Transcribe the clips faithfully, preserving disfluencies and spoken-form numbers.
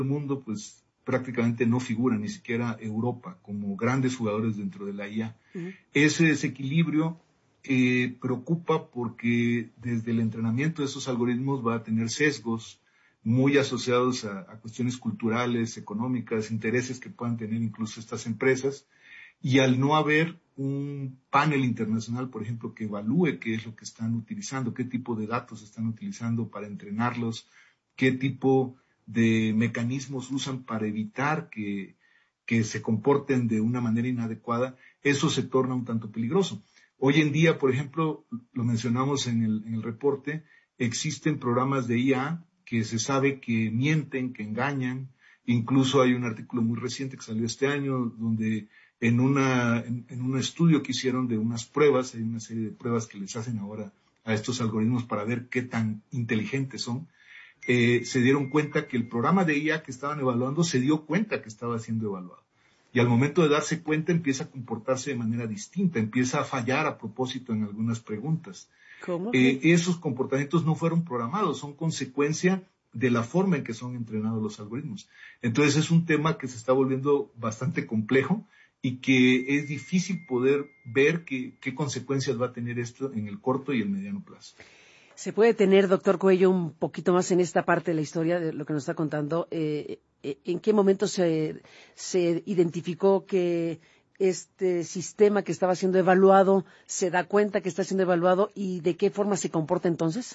mundo, pues prácticamente no figura, ni siquiera Europa, como grandes jugadores dentro de la I A. Uh-huh. Ese desequilibrio eh, preocupa porque desde el entrenamiento de esos algoritmos va a tener sesgos muy asociados a, a cuestiones culturales, económicas, intereses que puedan tener incluso estas empresas, y al no haber un panel internacional, por ejemplo, que evalúe qué es lo que están utilizando, qué tipo de datos están utilizando para entrenarlos, qué tipo de mecanismos usan para evitar que, que se comporten de una manera inadecuada, eso se torna un tanto peligroso. Hoy en día, por ejemplo, lo mencionamos en el, en el reporte, existen programas de I A que se sabe que mienten, que engañan. Incluso hay un artículo muy reciente que salió este año donde en, una, en, en un estudio que hicieron de unas pruebas, hay una serie de pruebas que les hacen ahora a estos algoritmos para ver qué tan inteligentes son, eh, se dieron cuenta que el programa de I A que estaban evaluando se dio cuenta que estaba siendo evaluado. Y al momento de darse cuenta empieza a comportarse de manera distinta, empieza a fallar a propósito en algunas preguntas. ¿Cómo? Eh, esos comportamientos no fueron programados, son consecuencia de la forma en que son entrenados los algoritmos. Entonces es un tema que se está volviendo bastante complejo y que es difícil poder ver qué, qué consecuencias va a tener esto en el corto y el mediano plazo. ¿Se puede tener, doctor Cuello, un poquito más en esta parte de la historia de lo que nos está contando? Eh, ¿En qué momento se, se identificó que este sistema que estaba siendo evaluado se da cuenta que está siendo evaluado y de qué forma se comporta entonces?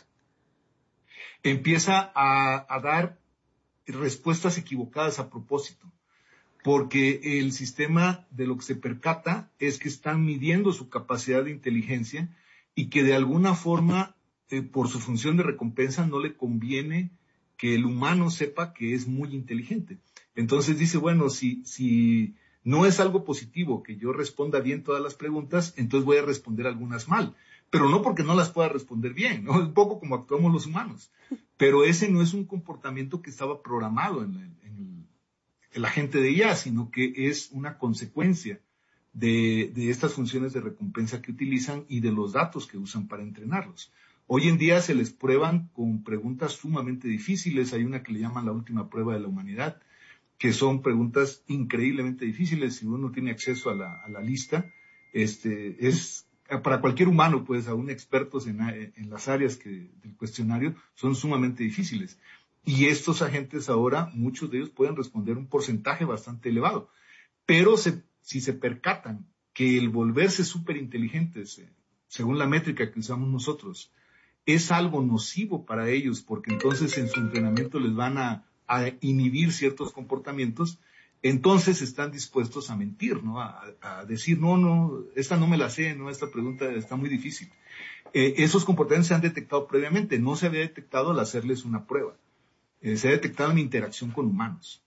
Empieza a, a dar respuestas equivocadas a propósito, porque el sistema de lo que se percata es que están midiendo su capacidad de inteligencia y que de alguna forma, eh, por su función de recompensa, no le conviene que el humano sepa que es muy inteligente. Entonces dice, bueno, si, si no es algo positivo que yo responda bien todas las preguntas, entonces voy a responder algunas mal. Pero no porque no las pueda responder bien, ¿no? Es un poco como actuamos los humanos. Pero ese no es un comportamiento que estaba programado en, la, en el, el agente de I A, sino que es una consecuencia de, de estas funciones de recompensa que utilizan y de los datos que usan para entrenarlos. Hoy en día se les prueban con preguntas sumamente difíciles. Hay una que le llaman la última prueba de la humanidad, que son preguntas increíblemente difíciles. Si uno tiene acceso a la, a la lista, este, es para cualquier humano, pues, aún expertos en, en las áreas que, del cuestionario, son sumamente difíciles. Y estos agentes ahora, muchos de ellos pueden responder un porcentaje bastante elevado. Pero se, si se percatan que el volverse súper inteligentes, eh, según la métrica que usamos nosotros, es algo nocivo para ellos, porque entonces en su entrenamiento les van a, a inhibir ciertos comportamientos, entonces están dispuestos a mentir, ¿no? A, a decir, no, no, esta no me la sé, no, esta pregunta está muy difícil. Eh, esos comportamientos se han detectado previamente, no se había detectado al hacerles una prueba. Eh, se ha detectado en interacción con humanos.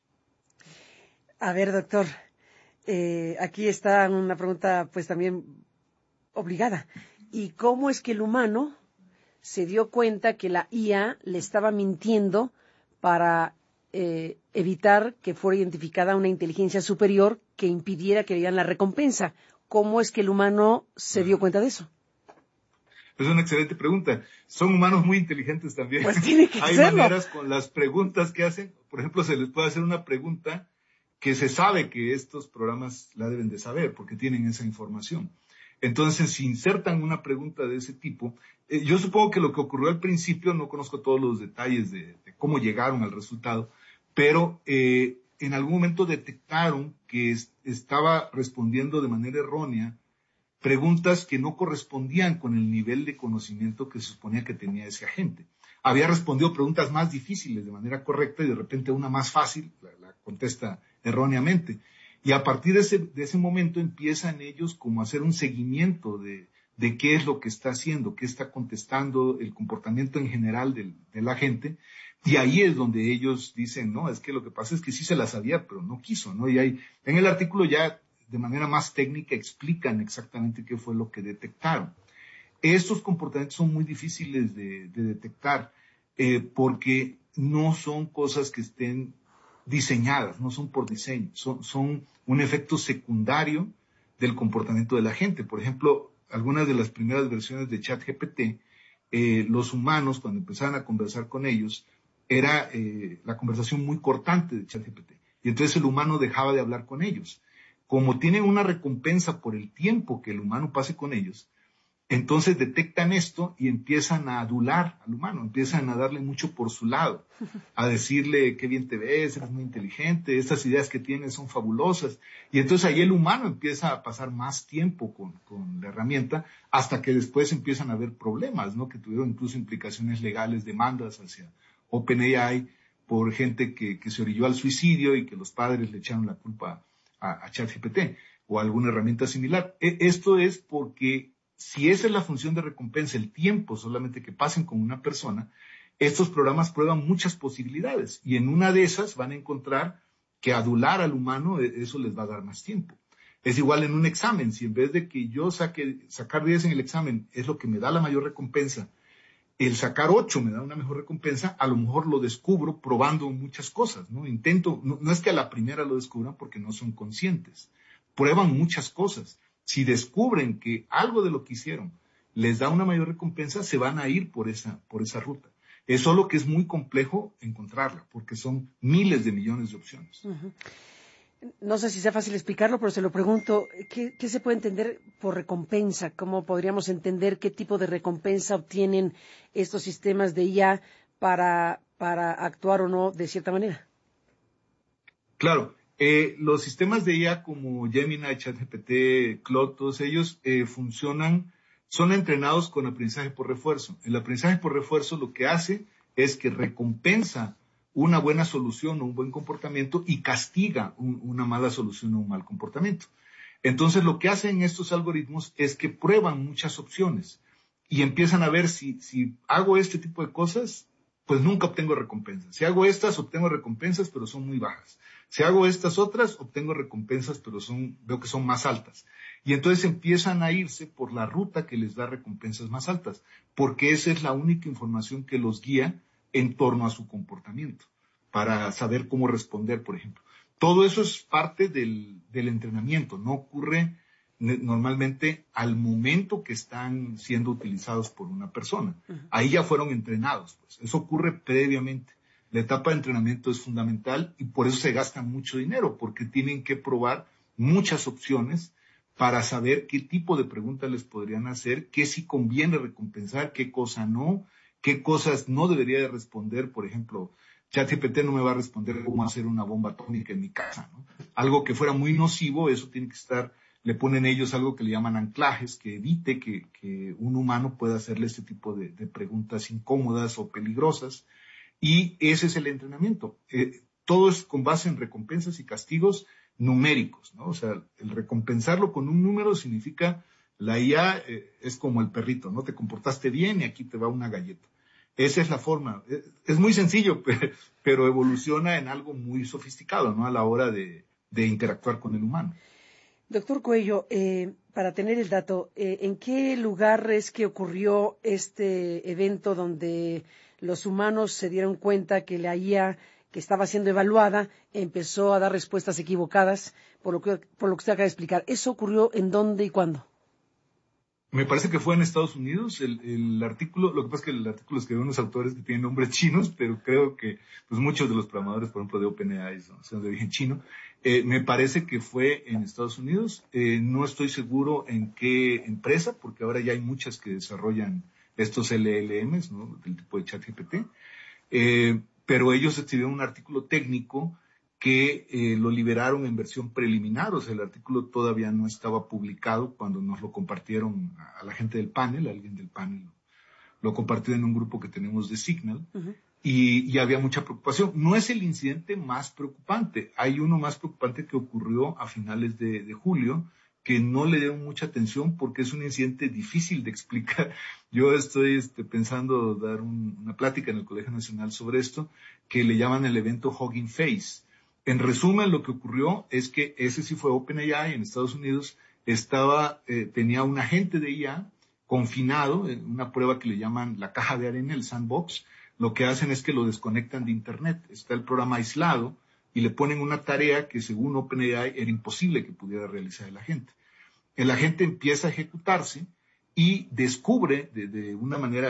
A ver, doctor, eh, aquí está una pregunta pues también obligada. ¿Y cómo es que el humano se dio cuenta que la I A le estaba mintiendo para eh, evitar que fuera identificada una inteligencia superior que impidiera que le dieran la recompensa? ¿Cómo es que el humano se dio cuenta de eso? Es una excelente pregunta. Son humanos muy inteligentes también. Pues tiene que Hay serlo. maneras con las preguntas que hacen. Por ejemplo, se les puede hacer una pregunta que se sabe que estos programas la deben de saber porque tienen esa información. Entonces, si insertan una pregunta de ese tipo, eh, yo supongo que lo que ocurrió al principio, no conozco todos los detalles de, de cómo llegaron al resultado, pero eh, en algún momento detectaron que es, estaba respondiendo de manera errónea preguntas que no correspondían con el nivel de conocimiento que se suponía que tenía ese agente. Había respondido preguntas más difíciles de manera correcta y de repente una más fácil la, la contesta erróneamente. Y a partir de ese, de ese momento empiezan ellos como a hacer un seguimiento de, de qué es lo que está haciendo, qué está contestando, el comportamiento en general del, de la gente. Y ahí es donde ellos dicen, no, es que lo que pasa es que sí se la sabía, pero no quiso, ¿no? Y ahí, en el artículo ya de manera más técnica explican exactamente qué fue lo que detectaron. Estos comportamientos son muy difíciles de, de detectar eh, porque no son cosas que estén diseñadas, no son por diseño, son, son un efecto secundario del comportamiento de la gente. Por ejemplo, algunas de las primeras versiones de ChatGPT, eh, los humanos cuando empezaban a conversar con ellos, era eh, la conversación muy cortante de ChatGPT. Y entonces el humano dejaba de hablar con ellos. Como tienen una recompensa por el tiempo que el humano pase con ellos, entonces detectan esto y empiezan a adular al humano, empiezan a darle mucho por su lado, a decirle qué bien te ves, eres muy inteligente, estas ideas que tienes son fabulosas. Y entonces ahí el humano empieza a pasar más tiempo con, con la herramienta hasta que después empiezan a haber problemas, ¿no? Que tuvieron incluso implicaciones legales, demandas hacia OpenAI por gente que, que se orilló al suicidio y que los padres le echaron la culpa a, a ChatGPT o a alguna herramienta similar. E, esto es porque si esa es la función de recompensa, el tiempo solamente que pasen con una persona, estos programas prueban muchas posibilidades y en una de esas van a encontrar que adular al humano, eso les va a dar más tiempo. Es igual en un examen, si en vez de que yo saque, sacar diez en el examen es lo que me da la mayor recompensa, el sacar ocho me da una mejor recompensa, a lo mejor lo descubro probando muchas cosas, ¿no? Intento, no, no es que a la primera lo descubran porque no son conscientes, prueban muchas cosas. Si descubren que algo de lo que hicieron les da una mayor recompensa, se van a ir por esa, por esa ruta. Es solo que es muy complejo encontrarla, porque son miles de millones de opciones. Uh-huh. No sé si sea fácil explicarlo, pero se lo pregunto, ¿qué, ¿qué se puede entender por recompensa? ¿Cómo podríamos entender qué tipo de recompensa obtienen estos sistemas de I A para, para actuar o no de cierta manera? Claro. Eh, los sistemas de I A como Gemini, ChatGPT, Claude, todos ellos eh, funcionan, son entrenados con aprendizaje por refuerzo. El aprendizaje por refuerzo lo que hace es que recompensa una buena solución o un buen comportamiento y castiga un, una mala solución o un mal comportamiento. Entonces lo que hacen estos algoritmos es que prueban muchas opciones y empiezan a ver si, si hago este tipo de cosas, pues nunca obtengo recompensas. Si hago estas, obtengo recompensas, pero son muy bajas. Si hago estas otras, obtengo recompensas, pero son, veo que son más altas. Y entonces empiezan a irse por la ruta que les da recompensas más altas, porque esa es la única información que los guía en torno a su comportamiento, para saber cómo responder, por ejemplo. Todo eso es parte del, del entrenamiento, no ocurre normalmente al momento que están siendo utilizados por una persona. Ahí ya fueron entrenados, pues. Eso ocurre previamente. La etapa de entrenamiento es fundamental y por eso se gasta mucho dinero, porque tienen que probar muchas opciones para saber qué tipo de preguntas les podrían hacer, qué sí conviene recompensar, qué cosa no, qué cosas no debería de responder. Por ejemplo, ChatGPT no me va a responder cómo hacer una bomba atómica en mi casa, ¿no? Algo que fuera muy nocivo, eso tiene que estar, le ponen ellos algo que le llaman anclajes, que evite que, que un humano pueda hacerle este tipo de, de preguntas incómodas o peligrosas. Y ese es el entrenamiento. Eh, todo es con base en recompensas y castigos numéricos, ¿no? O sea, el recompensarlo con un número significa, la I A eh, es como el perrito, ¿no? Te comportaste bien y aquí te va una galleta. Esa es la forma. Es muy sencillo, pero evoluciona en algo muy sofisticado, ¿no? A la hora de, de interactuar con el humano. Doctor Cuello, eh, para tener el dato, eh, ¿en qué lugar es que ocurrió este evento donde los humanos se dieron cuenta que la I A que estaba siendo evaluada empezó a dar respuestas equivocadas por lo que, por lo que usted acaba de explicar? ¿Eso ocurrió en dónde y cuándo? Me parece que fue en Estados Unidos el, el artículo. Lo que pasa es que el artículo escribió unos autores que tienen nombres chinos, pero creo que pues muchos de los programadores, por ejemplo, de OpenAI son, son de origen chino. Eh, me parece que fue en Estados Unidos. Eh, no estoy seguro en qué empresa, porque ahora ya hay muchas que desarrollan estos L L Ms, ¿no? Del tipo de ChatGPT. Eh, pero ellos escribieron un artículo técnico que eh, lo liberaron en versión preliminar, o sea, el artículo todavía no estaba publicado cuando nos lo compartieron a, a la gente del panel, alguien del panel lo, lo compartió en un grupo que tenemos de Signal, uh-huh. y, y había mucha preocupación. No es el incidente más preocupante, hay uno más preocupante que ocurrió a finales de, de julio, que no le dieron mucha atención porque es un incidente difícil de explicar. Yo estoy este, pensando dar un, una plática en el Colegio Nacional sobre esto, que le llaman el evento Hugging Face. En resumen, lo que ocurrió es que ese sí fue OpenAI en Estados Unidos, estaba, eh, tenía un agente de I A confinado en una prueba que le llaman la caja de arena, el sandbox. Lo que hacen es que lo desconectan de Internet. Está el programa aislado y le ponen una tarea que según OpenAI era imposible que pudiera realizar el agente. El agente empieza a ejecutarse y descubre de, de una manera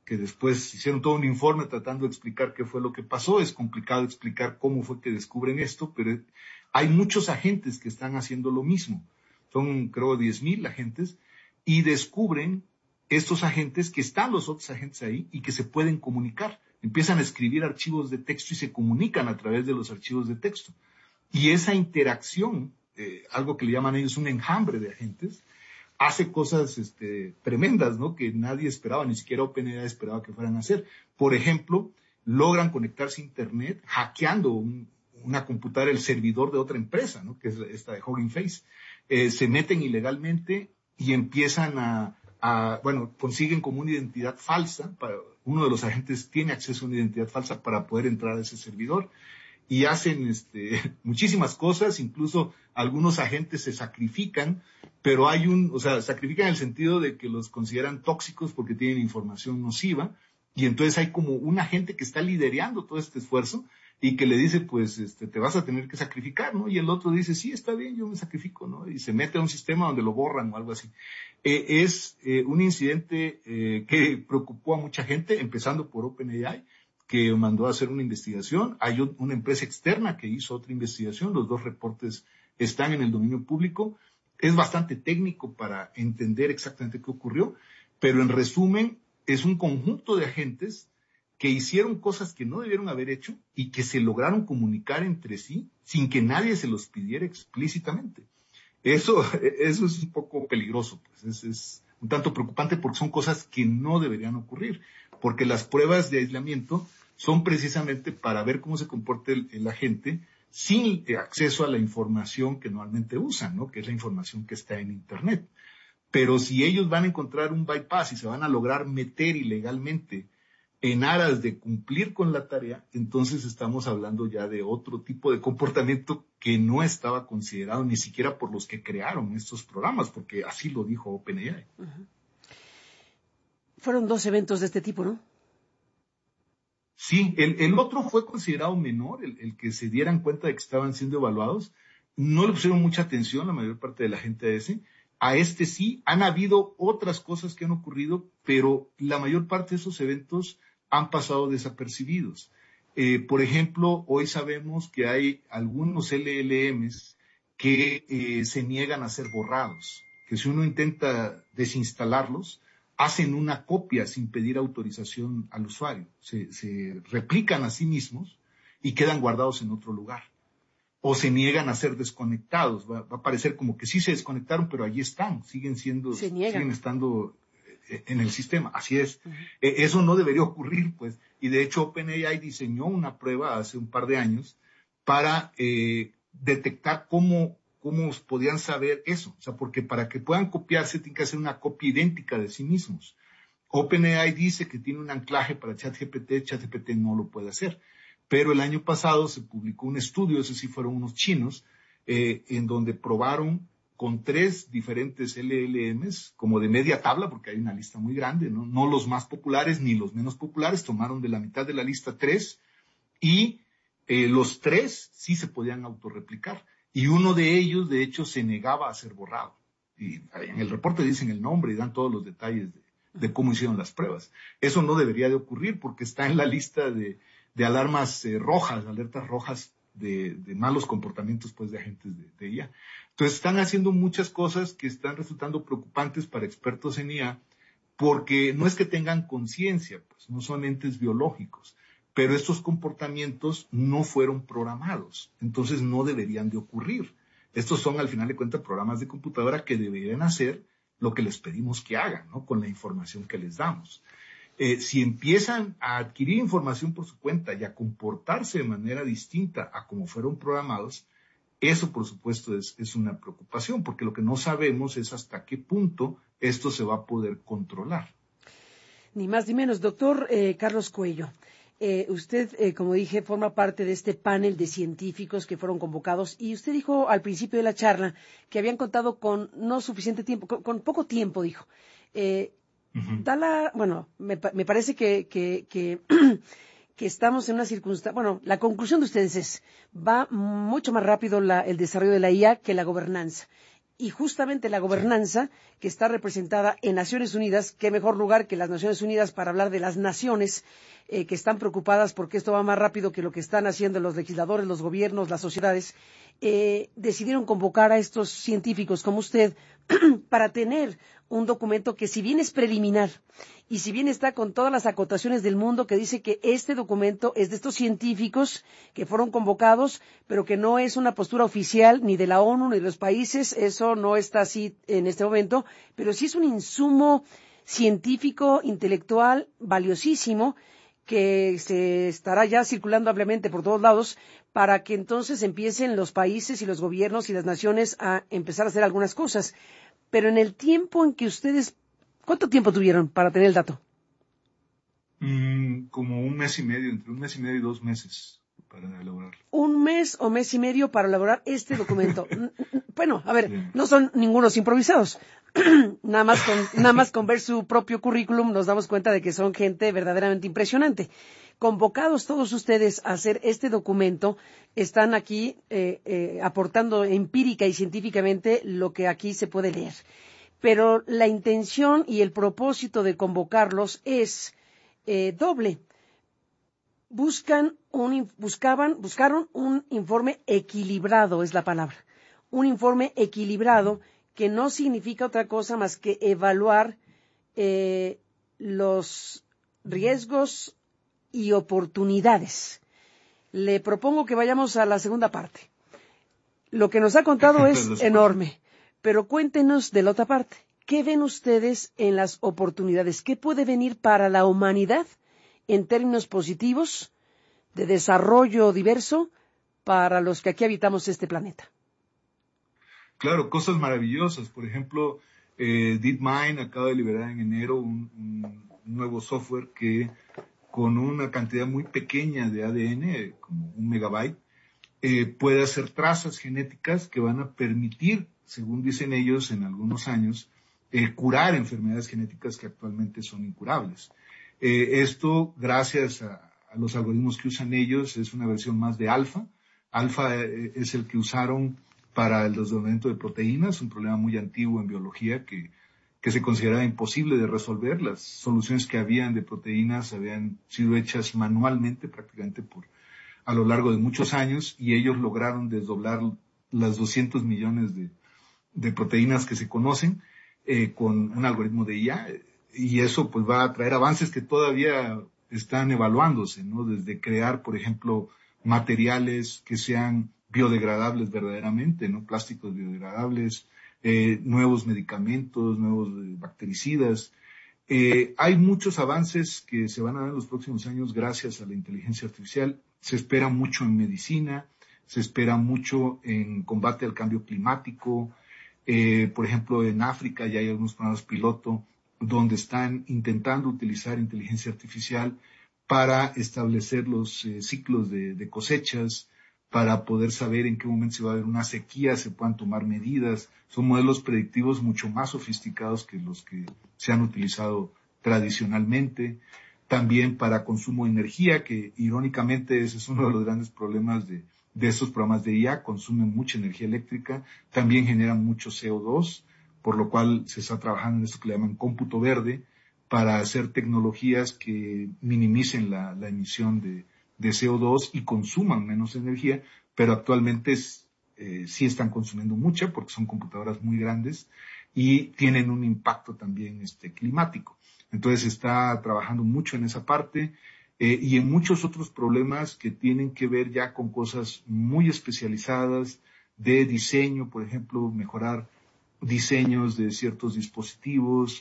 que después hicieron todo un informe tratando de explicar qué fue lo que pasó. Es complicado explicar cómo fue que descubren esto, pero hay muchos agentes que están haciendo lo mismo. Son, creo, diez mil agentes, y descubren estos agentes que están los otros agentes ahí y que se pueden comunicar. Empiezan a escribir archivos de texto y se comunican a través de los archivos de texto. Y esa interacción, eh, algo que le llaman ellos un enjambre de agentes, hace cosas este, tremendas, ¿no? Que nadie esperaba, ni siquiera OpenAI esperaba que fueran a hacer. Por ejemplo, logran conectarse a Internet hackeando un, una computadora, el servidor de otra empresa, ¿no? Que es esta de Hugging Face. Eh, se meten ilegalmente y empiezan a, a, bueno, consiguen como una identidad falsa. Para, uno de los agentes tiene acceso a una identidad falsa para poder entrar a ese servidor. Y hacen este, muchísimas cosas, incluso algunos agentes se sacrifican, pero hay un, o sea, sacrifican en el sentido de que los consideran tóxicos porque tienen información nociva, y entonces hay como un agente que está liderando todo este esfuerzo y que le dice, pues, este, te vas a tener que sacrificar, ¿no? Y el otro dice, sí, está bien, yo me sacrifico, ¿no? Y se mete a un sistema donde lo borran o algo así. Eh, es eh, un incidente eh, que preocupó a mucha gente, empezando por OpenAI, que mandó a hacer una investigación. Hay una empresa externa que hizo otra investigación. Los dos reportes están en el dominio público. Es bastante técnico para entender exactamente qué ocurrió, pero en resumen, es un conjunto de agentes que hicieron cosas que no debieron haber hecho y que se lograron comunicar entre sí sin que nadie se los pidiera explícitamente. Eso, eso es un poco peligroso, pues es, es un tanto preocupante porque son cosas que no deberían ocurrir, porque las pruebas de aislamiento son precisamente para ver cómo se comporta el, el agente sin acceso a la información que normalmente usan, ¿no? Que es la información que está en Internet. Pero si ellos van a encontrar un bypass y se van a lograr meter ilegalmente en aras de cumplir con la tarea, entonces estamos hablando ya de otro tipo de comportamiento que no estaba considerado ni siquiera por los que crearon estos programas, porque así lo dijo OpenAI. Uh-huh. Fueron dos eventos de este tipo, ¿no? Sí, el, el otro fue considerado menor, el, el que se dieran cuenta de que estaban siendo evaluados. No le pusieron mucha atención la mayor parte de la gente a ese. A este sí, han habido otras cosas que han ocurrido, pero la mayor parte de esos eventos han pasado desapercibidos. Eh, por ejemplo, hoy sabemos que hay algunos L L Ms que eh, se niegan a ser borrados, que si uno intenta desinstalarlos, hacen una copia sin pedir autorización al usuario. Se, se replican a sí mismos y quedan guardados en otro lugar. O se niegan a ser desconectados. Va, va a parecer como que sí se desconectaron, pero allí están. Siguen siendo, se niegan. siguen estando en el sistema. Así es. Uh-huh. Eh, eso no debería ocurrir, pues. Y de hecho, OpenAI diseñó una prueba hace un par de años para eh, detectar cómo cómo podían saber eso. O sea, porque para que puedan copiarse tienen que hacer una copia idéntica de sí mismos. OpenAI dice que tiene un anclaje para ChatGPT, ChatGPT no lo puede hacer. Pero el año pasado se publicó un estudio, esos sí fueron unos chinos, eh, en donde probaron con tres diferentes L L Ms, como de media tabla, porque hay una lista muy grande, ¿no? No los más populares ni los menos populares, tomaron de la mitad de la lista tres, y eh, los tres sí se podían autorreplicar. Y uno de ellos, de hecho, se negaba a ser borrado. Y en el reporte dicen el nombre y dan todos los detalles de, de cómo hicieron las pruebas. Eso no debería de ocurrir porque está en la lista de, de alarmas eh, rojas, alertas rojas de, de malos comportamientos, pues, de agentes de, de I A. Entonces, están haciendo muchas cosas que están resultando preocupantes para expertos en I A porque no es que tengan conciencia, pues, no son entes biológicos. Pero estos comportamientos no fueron programados, entonces no deberían de ocurrir. Estos son, al final de cuentas, programas de computadora que deberían hacer lo que les pedimos que hagan, ¿no? Con la información que les damos. Eh, si empiezan a adquirir información por su cuenta y a comportarse de manera distinta a como fueron programados, eso, por supuesto, es, es una preocupación, porque lo que no sabemos es hasta qué punto esto se va a poder controlar. Ni más ni menos. Doctor eh, Carlos Cuello. Eh, usted, eh, como dije, forma parte de este panel de científicos que fueron convocados y usted dijo al principio de la charla que habían contado con no suficiente tiempo, con, con poco tiempo, dijo. Eh, uh-huh. da la, bueno, me, me parece que, que, que, que estamos en una circunstancia, bueno, la conclusión de ustedes es, va mucho más rápido la, el desarrollo de la I A que la gobernanza. y justamente la gobernanza que está representada en Naciones Unidas, qué mejor lugar que las Naciones Unidas para hablar de las naciones eh, que están preocupadas porque esto va más rápido que lo que están haciendo los legisladores, los gobiernos, las sociedades, eh, decidieron convocar a estos científicos como usted para tener un documento que si bien es preliminar y si bien está con todas las acotaciones del mundo que dice que este documento es de estos científicos que fueron convocados, pero que no es una postura oficial ni de la ONU ni de los países, eso no está así en este momento, pero sí es un insumo científico, intelectual, valiosísimo, que se estará ya circulando ampliamente por todos lados para que entonces empiecen los países y los gobiernos y las naciones a empezar a hacer algunas cosas. Pero en el tiempo en que ustedes, ¿cuánto tiempo tuvieron para tener el dato? Mm, como un mes y medio, entre un mes y medio y dos meses para elaborarlo. Un mes o mes y medio para elaborar este documento. Bueno, a ver, Sí. no son ningunos improvisados. nada más con, nada más con ver su propio currículum nos damos cuenta de que son gente verdaderamente impresionante. Convocados todos ustedes a hacer este documento, están aquí eh, eh, aportando empírica y científicamente lo que aquí se puede leer. Pero la intención y el propósito de convocarlos es eh, doble. Buscan un, buscaban, buscaron un informe equilibrado, es la palabra. Un informe equilibrado que no significa otra cosa más que evaluar eh, los riesgos y oportunidades. Le propongo que vayamos a la segunda parte. Lo que nos ha contado es enorme, pero cuéntenos de la otra parte. ¿Qué ven ustedes en las oportunidades? ¿Qué puede venir para la humanidad en términos positivos de desarrollo diverso para los que aquí habitamos este planeta? Claro, cosas maravillosas. Por ejemplo, eh, DeepMind acaba de liberar en enero un, un nuevo software que con una cantidad muy pequeña de A D N, como un megabyte, eh, puede hacer trazas genéticas que van a permitir, según dicen ellos en algunos años, eh, curar enfermedades genéticas que actualmente son incurables. Eh, esto, gracias a, a los algoritmos que usan ellos, es una versión más de alfa. Alfa eh, es el que usaron para el desdoblamiento de proteínas, un problema muy antiguo en biología que, que se consideraba imposible de resolver. Las soluciones que habían de proteínas habían sido hechas manualmente prácticamente por, a lo largo de muchos años, y ellos lograron desdoblar las doscientos millones de, de proteínas que se conocen eh, con un algoritmo de I A, y eso pues va a traer avances que todavía están evaluándose, ¿no? Desde crear, por ejemplo, materiales que sean biodegradables verdaderamente, ¿no? Plásticos biodegradables, eh, nuevos medicamentos, nuevos eh, bactericidas. Eh, hay muchos avances que se van a dar en los próximos años gracias a la inteligencia artificial. Se espera mucho en medicina, se espera mucho en combate al cambio climático. Eh, por ejemplo, en África ya hay algunos programas piloto donde están intentando utilizar inteligencia artificial para establecer los eh, ciclos de, de cosechas, para poder saber en qué momento se va a haber una sequía, se puedan tomar medidas. Son modelos predictivos mucho más sofisticados que los que se han utilizado tradicionalmente. También para consumo de energía, que irónicamente ese es uno de los grandes problemas de, de estos programas de I A, consumen mucha energía eléctrica, también generan mucho C O dos, por lo cual se está trabajando en esto que le llaman cómputo verde, para hacer tecnologías que minimicen la, la emisión de, de C O dos y consuman menos energía, pero actualmente es, eh, sí están consumiendo mucha porque son computadoras muy grandes y tienen un impacto también este, climático. Entonces se está trabajando mucho en esa parte eh, y en muchos otros problemas que tienen que ver ya con cosas muy especializadas de diseño, por ejemplo, mejorar diseños de ciertos dispositivos.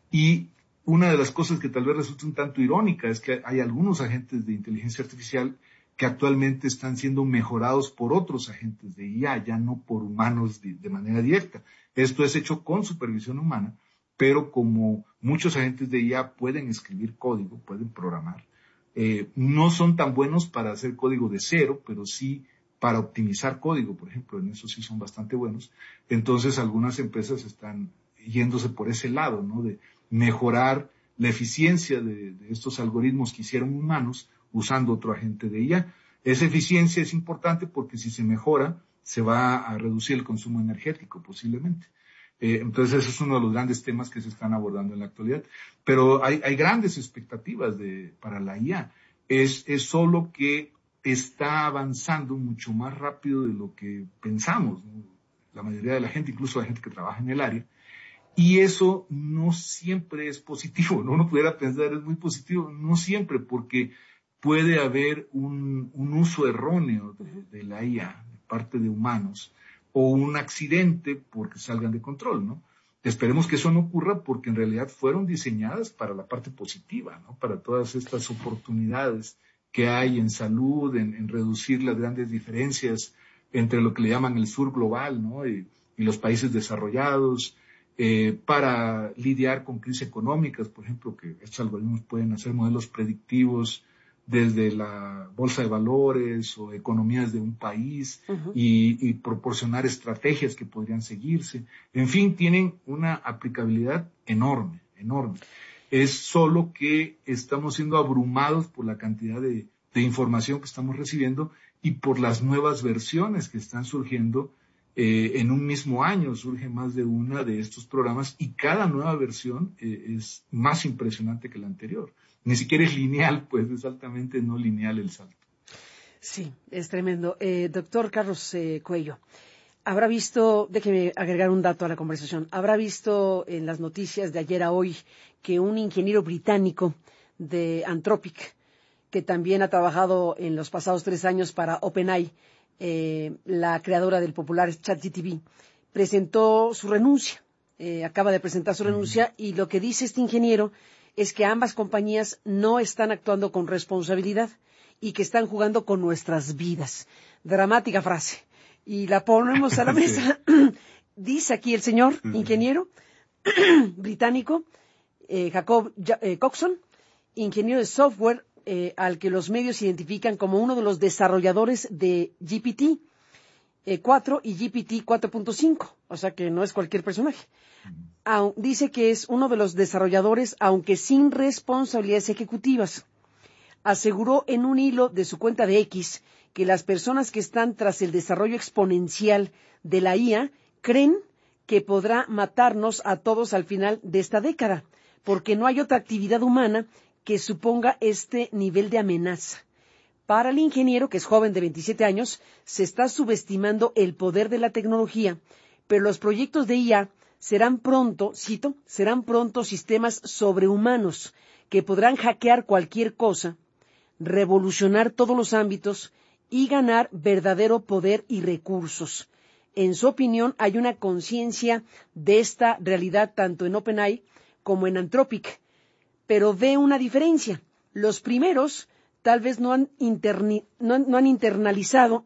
Y una de las cosas que tal vez resulta un tanto irónica es que hay algunos agentes de inteligencia artificial que actualmente están siendo mejorados por otros agentes de I A, ya no por humanos de, de manera directa. Esto es hecho con supervisión humana, pero como muchos agentes de I A pueden escribir código, pueden programar, eh, no son tan buenos para hacer código de cero, pero sí para optimizar código, por ejemplo, en eso sí son bastante buenos. Entonces algunas empresas están yéndose por ese lado, ¿no? De mejorar la eficiencia de, de estos algoritmos que hicieron humanos usando otro agente de I A. Esa eficiencia es importante porque si se mejora, se va a reducir el consumo energético posiblemente. Eh, entonces ese es uno de los grandes temas que se están abordando en la actualidad. Pero hay, hay grandes expectativas de, para la I A. Es, es solo que está avanzando mucho más rápido de lo que pensamos, ¿no? La mayoría de la gente, incluso la gente que trabaja en el área. Y eso no siempre es positivo, ¿no? Uno pudiera pensar es muy positivo, no siempre, porque puede haber un, un uso erróneo de, de la I A de parte de humanos o un accidente porque salgan de control, ¿no? Esperemos que eso no ocurra porque en realidad fueron diseñadas para la parte positiva, ¿no? Para todas estas oportunidades que hay en salud, en, en reducir las grandes diferencias entre lo que le llaman el sur global, ¿no? Y, y los países desarrollados, eh, para lidiar con crisis económicas, por ejemplo, que estos algoritmos pueden hacer modelos predictivos desde la bolsa de valores o economías de un país uh-huh. y, y proporcionar estrategias que podrían seguirse. En fin, tienen una aplicabilidad enorme, enorme. Es solo que estamos siendo abrumados por la cantidad de, de información que estamos recibiendo y por las nuevas versiones que están surgiendo. Eh, en un mismo año surge más de una de estos programas y cada nueva versión eh, es más impresionante que la anterior. Ni siquiera es lineal, pues es altamente no lineal el salto. Sí, es tremendo. Eh, doctor Carlos eh, Cuello, habrá visto, déjeme agregar un dato a la conversación, habrá visto en las noticias de ayer a hoy que un ingeniero británico de Anthropic, que también ha trabajado en los pasados tres años para OpenAI, eh, la creadora del popular ChatGPT, presentó su renuncia, eh, acaba de presentar su renuncia, y lo que dice este ingeniero es que ambas compañías no están actuando con responsabilidad y que están jugando con nuestras vidas. Dramática frase. Y la ponemos a la mesa. Dice aquí el señor ingeniero británico, eh, Jacob eh, Coxon, ingeniero de software, eh, al que los medios identifican como uno de los desarrolladores de G P T cuatro y G P T cuatro punto cinco, o sea que no es cualquier personaje. Aun, dice que es uno de los desarrolladores, aunque sin responsabilidades ejecutivas. Aseguró en un hilo de su cuenta de X que las personas que están tras el desarrollo exponencial de la I A creen que podrá matarnos a todos al final de esta década, porque no hay otra actividad humana que suponga este nivel de amenaza. Para el ingeniero, que es joven de veintisiete años, se está subestimando el poder de la tecnología, pero los proyectos de I A serán pronto, cito, serán pronto sistemas sobrehumanos que podrán hackear cualquier cosa, revolucionar todos los ámbitos y ganar verdadero poder y recursos. En su opinión, hay una conciencia de esta realidad tanto en OpenAI como en Anthropic, pero ve una diferencia. Los primeros tal vez no han, interni, no, no han internalizado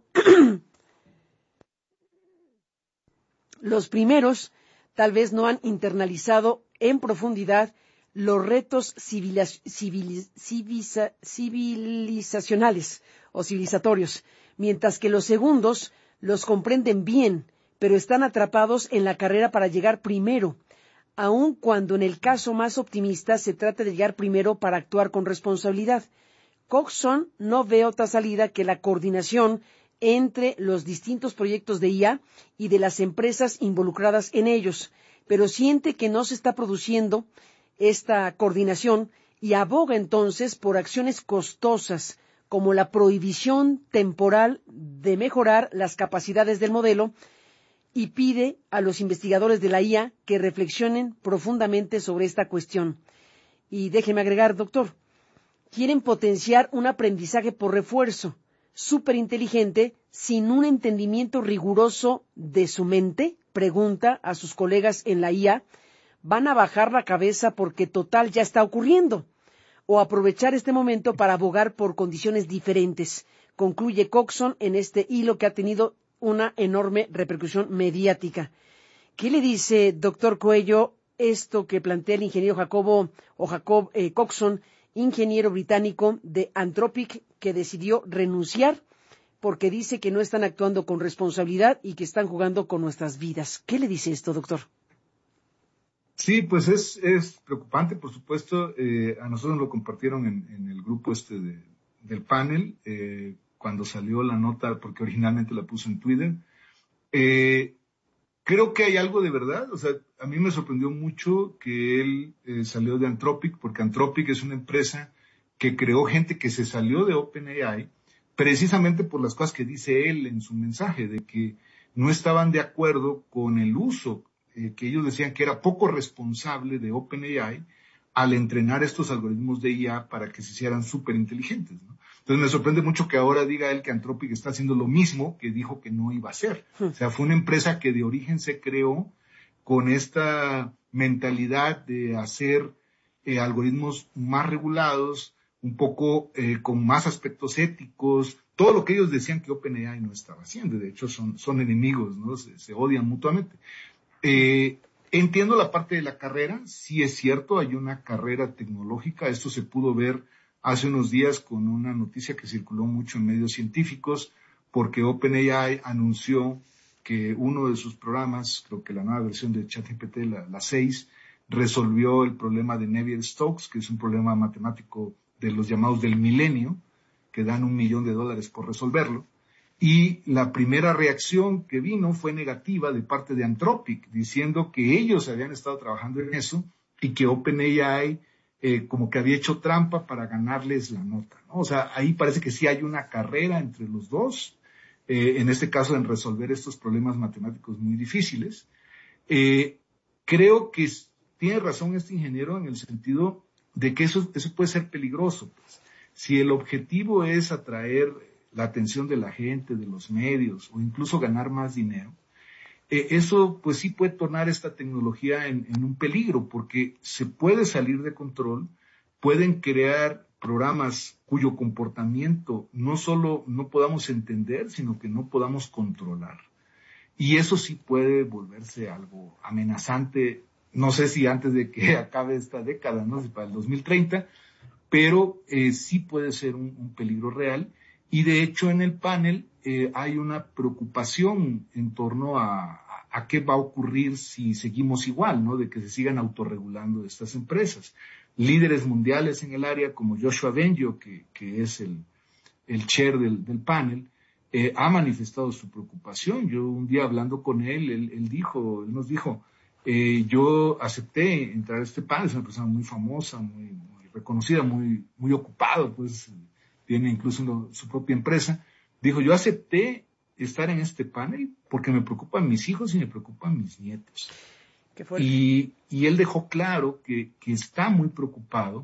los primeros tal vez no han internalizado en profundidad los retos civiliz, civiliz, civiliza, civilizacionales o civilizatorios, mientras que los segundos los comprenden bien, pero están atrapados en la carrera para llegar primero, aun cuando en el caso más optimista se trata de llegar primero para actuar con responsabilidad. Coxon no ve otra salida que la coordinación entre los distintos proyectos de I A y de las empresas involucradas en ellos, pero siente que no se está produciendo esta coordinación y aboga entonces por acciones costosas como la prohibición temporal de mejorar las capacidades del modelo y pide a los investigadores de la I A que reflexionen profundamente sobre esta cuestión. Y déjeme agregar, doctor, quieren potenciar un aprendizaje por refuerzo superinteligente sin un entendimiento riguroso de su mente, pregunta a sus colegas en la I A, ¿van a bajar la cabeza porque total ya está ocurriendo? ¿O aprovechar este momento para abogar por condiciones diferentes? Concluye Coxon en este hilo que ha tenido una enorme repercusión mediática. ¿Qué le dice, doctor Cuello, esto que plantea el ingeniero Jacobo o Jacob eh, Coxon, ingeniero británico de Anthropic, que decidió renunciar porque dice que no están actuando con responsabilidad y que están jugando con nuestras vidas? ¿Qué le dice esto, doctor? Sí, pues es, es preocupante, por supuesto. Eh, a nosotros lo compartieron en, en el grupo este de, del panel, eh, cuando salió la nota, porque originalmente la puse en Twitter. Eh, creo que hay algo de verdad. O sea, a mí me sorprendió mucho que él eh, salió de Anthropic, porque Anthropic es una empresa que creó gente que se salió de OpenAI precisamente por las cosas que dice él en su mensaje, de que no estaban de acuerdo con el uso eh, que ellos decían que era poco responsable de OpenAI al entrenar estos algoritmos de I A para que se hicieran súper inteligentes, ¿no? Entonces me sorprende mucho que ahora diga él que Anthropic está haciendo lo mismo que dijo que no iba a hacer. O sea, fue una empresa que de origen se creó con esta mentalidad de hacer eh, algoritmos más regulados, un poco eh, con más aspectos éticos, todo lo que ellos decían que OpenAI no estaba haciendo. De hecho, son, son enemigos, ¿no? Se, se odian mutuamente. Eh, entiendo la parte de la carrera, sí es cierto, hay una carrera tecnológica, esto se pudo ver hace unos días con una noticia que circuló mucho en medios científicos, porque OpenAI anunció que uno de sus programas, creo que la nueva versión de ChatGPT, la, la seis, resolvió el problema de Navier-Stokes, que es un problema matemático de los llamados del milenio, que dan un millón de dólares por resolverlo. Y la primera reacción que vino fue negativa de parte de Anthropic, diciendo que ellos habían estado trabajando en eso y que OpenAI eh, como que había hecho trampa para ganarles la nota, ¿no? O sea, ahí parece que sí hay una carrera entre los dos, eh, en este caso en resolver estos problemas matemáticos muy difíciles. Eh, creo que tiene razón este ingeniero en el sentido de que eso, eso puede ser peligroso, pues. Si el objetivo es atraer la atención de la gente, de los medios, o incluso ganar más dinero, eh, eso pues sí puede tornar esta tecnología en, en un peligro, porque se puede salir de control, pueden crear programas cuyo comportamiento no solo no podamos entender, sino que no podamos controlar. Y eso sí puede volverse algo amenazante, no sé si antes de que acabe esta década, no sé, para el dos mil treinta, pero eh, sí puede ser un, un peligro real. Y de hecho en el panel eh, hay una preocupación en torno a, a, a qué va a ocurrir si seguimos igual, ¿no? De que se sigan autorregulando estas empresas. Líderes mundiales en el área como Joshua Bengio, que, que es el, el chair del, del panel, eh, ha manifestado su preocupación. Yo un día hablando con él, él, él dijo, él nos dijo, eh, yo acepté entrar a este panel, es una persona muy famosa, muy, muy reconocida, muy, muy ocupado, pues tiene incluso uno, su propia empresa. Dijo, yo acepté estar en este panel porque me preocupan mis hijos y me preocupan mis nietos. Qué fuerte. Y, y él dejó claro que, que está muy preocupado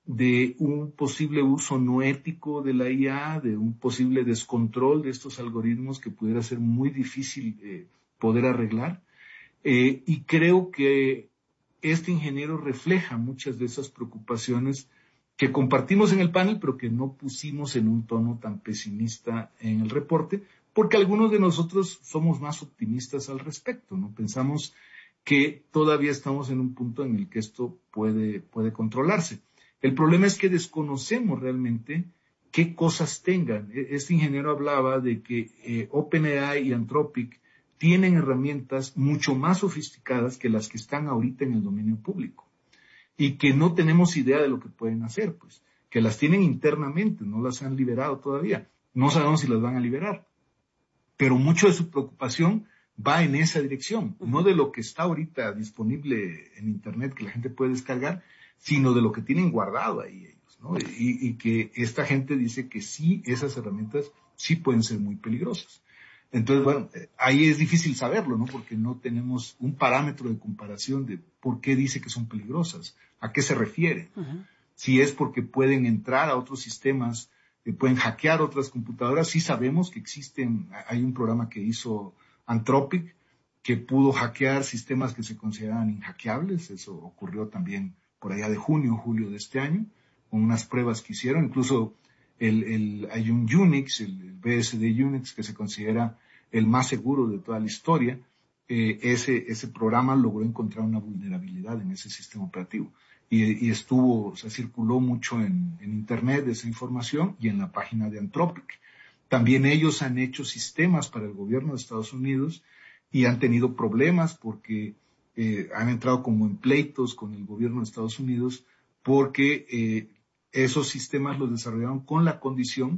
de un posible uso no ético de la I A, de un posible descontrol de estos algoritmos que pudiera ser muy difícil eh, poder arreglar. Eh, y creo que este ingeniero refleja muchas de esas preocupaciones que compartimos en el panel, pero que no pusimos en un tono tan pesimista en el reporte, porque algunos de nosotros somos más optimistas al respecto, ¿no? Pensamos que todavía estamos en un punto en el que esto puede, puede controlarse. El problema es que desconocemos realmente qué cosas tengan. Este ingeniero hablaba de que eh, OpenAI y Anthropic tienen herramientas mucho más sofisticadas que las que están ahorita en el dominio público y que no tenemos idea de lo que pueden hacer, pues, que las tienen internamente, no las han liberado todavía. No sabemos si las van a liberar, pero mucho de su preocupación va en esa dirección, no de lo que está ahorita disponible en Internet que la gente puede descargar, sino de lo que tienen guardado ahí ellos, ¿no? Y, y que esta gente dice que sí, esas herramientas sí pueden ser muy peligrosas. Entonces, bueno, ahí es difícil saberlo, ¿no? Porque no tenemos un parámetro de comparación de por qué dice que son peligrosas, a qué se refiere. Uh-huh. Si es porque pueden entrar a otros sistemas, eh, pueden hackear otras computadoras, sí sabemos que existen, hay un programa que hizo Anthropic que pudo hackear sistemas que se consideraban inhackeables, eso ocurrió también por allá de junio, julio de este año, con unas pruebas que hicieron, incluso el, el, hay un Unix, el, el B S D Unix, que se considera el más seguro de toda la historia, eh, ese, ese programa logró encontrar una vulnerabilidad en ese sistema operativo. Y, y estuvo, o sea, circuló mucho en, en Internet esa información y en la página de Anthropic. También ellos han hecho sistemas para el gobierno de Estados Unidos y han tenido problemas porque eh, han entrado como en pleitos con el gobierno de Estados Unidos porque eh, esos sistemas los desarrollaron con la condición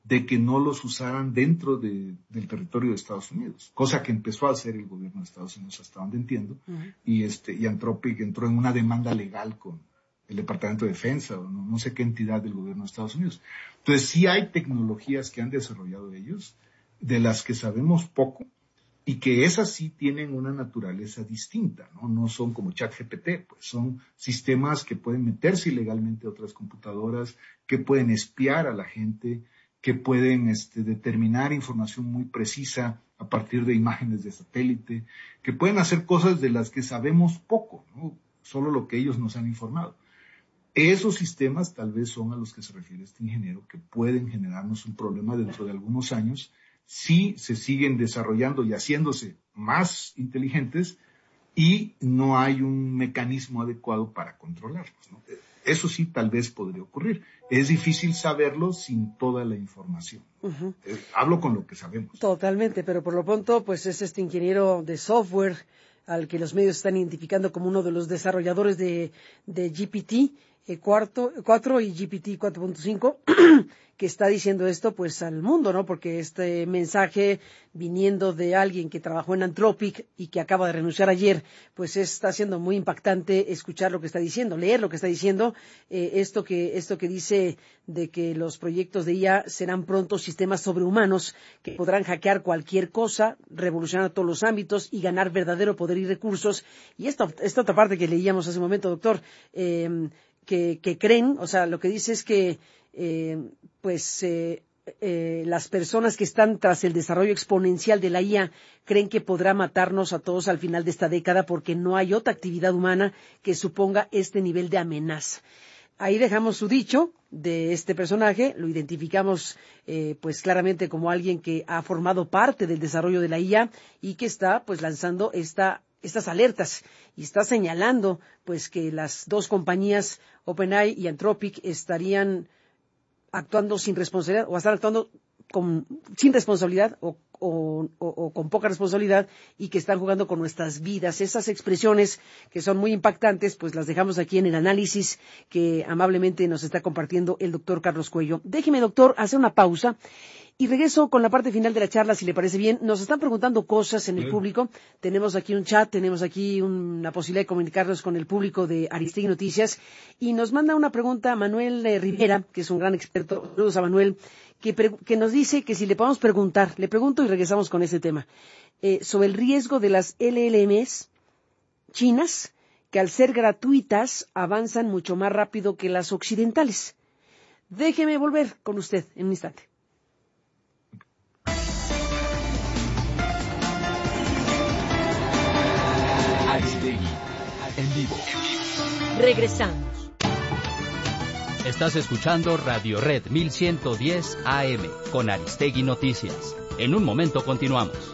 de que no los usaran dentro de, del territorio de Estados Unidos, cosa que empezó a hacer el gobierno de Estados Unidos, hasta donde entiendo, uh-huh. y, este, y Anthropic entró en una demanda legal con el Departamento de Defensa, o no, no sé qué entidad del gobierno de Estados Unidos. Entonces, sí hay tecnologías que han desarrollado ellos, de las que sabemos poco, y que esas sí tienen una naturaleza distinta, ¿no? No son como ChatGPT, pues son sistemas que pueden meterse ilegalmente a otras computadoras, que pueden espiar a la gente, que pueden este, determinar información muy precisa a partir de imágenes de satélite, que pueden hacer cosas de las que sabemos poco, ¿no? Solo lo que ellos nos han informado. Esos sistemas tal vez son a los que se refiere este ingeniero, que pueden generarnos un problema dentro de algunos años si se siguen desarrollando y haciéndose más inteligentes y no hay un mecanismo adecuado para controlarlos, ¿no? Eso sí tal vez podría ocurrir. Es difícil saberlo sin toda la información. Uh-huh. Eh, hablo con lo que sabemos. Totalmente, pero por lo pronto pues es este ingeniero de software al que los medios están identificando como uno de los desarrolladores de, de G P T cuatro y G P T cuatro punto cinco que está diciendo esto pues al mundo, ¿no? Porque este mensaje viniendo de alguien que trabajó en Anthropic y que acaba de renunciar ayer, pues está siendo muy impactante escuchar lo que está diciendo, leer lo que está diciendo, eh, esto que esto que dice de que los proyectos de I A serán pronto sistemas sobrehumanos que podrán hackear cualquier cosa, revolucionar todos los ámbitos y ganar verdadero poder y recursos. Y esta, esta otra parte que leíamos hace un momento, doctor, eh, que, que creen, o sea, lo que dice es que eh, pues eh, eh, las personas que están tras el desarrollo exponencial de la I A creen que podrá matarnos a todos al final de esta década porque no hay otra actividad humana que suponga este nivel de amenaza. Ahí dejamos su dicho de este personaje, lo identificamos eh, pues claramente como alguien que ha formado parte del desarrollo de la I A y que está pues lanzando esta estas alertas y está señalando pues que las dos compañías OpenAI y Anthropic estarían actuando sin responsabilidad o están actuando con, sin responsabilidad o, o, o, o con poca responsabilidad y que están jugando con nuestras vidas. Esas expresiones que son muy impactantes pues las dejamos aquí en el análisis que amablemente nos está compartiendo el doctor Carlos Cuello. Déjeme, doctor, hacer una pausa y regreso con la parte final de la charla, si le parece bien. Nos están preguntando cosas en el público. Tenemos aquí un chat, tenemos aquí una posibilidad de comunicarnos con el público de Aristegui Noticias. Y nos manda una pregunta Manuel eh, Rivera, que es un gran experto. Saludos a Manuel, que, que nos dice que si le podemos preguntar, le pregunto y regresamos con ese tema, eh, sobre el riesgo de las L L Ms chinas, que al ser gratuitas avanzan mucho más rápido que las occidentales. Déjeme volver con usted en un instante. Aristegui, en vivo. Regresamos. Estás escuchando Radio Red mil ciento diez A M con Aristegui Noticias. En un momento continuamos.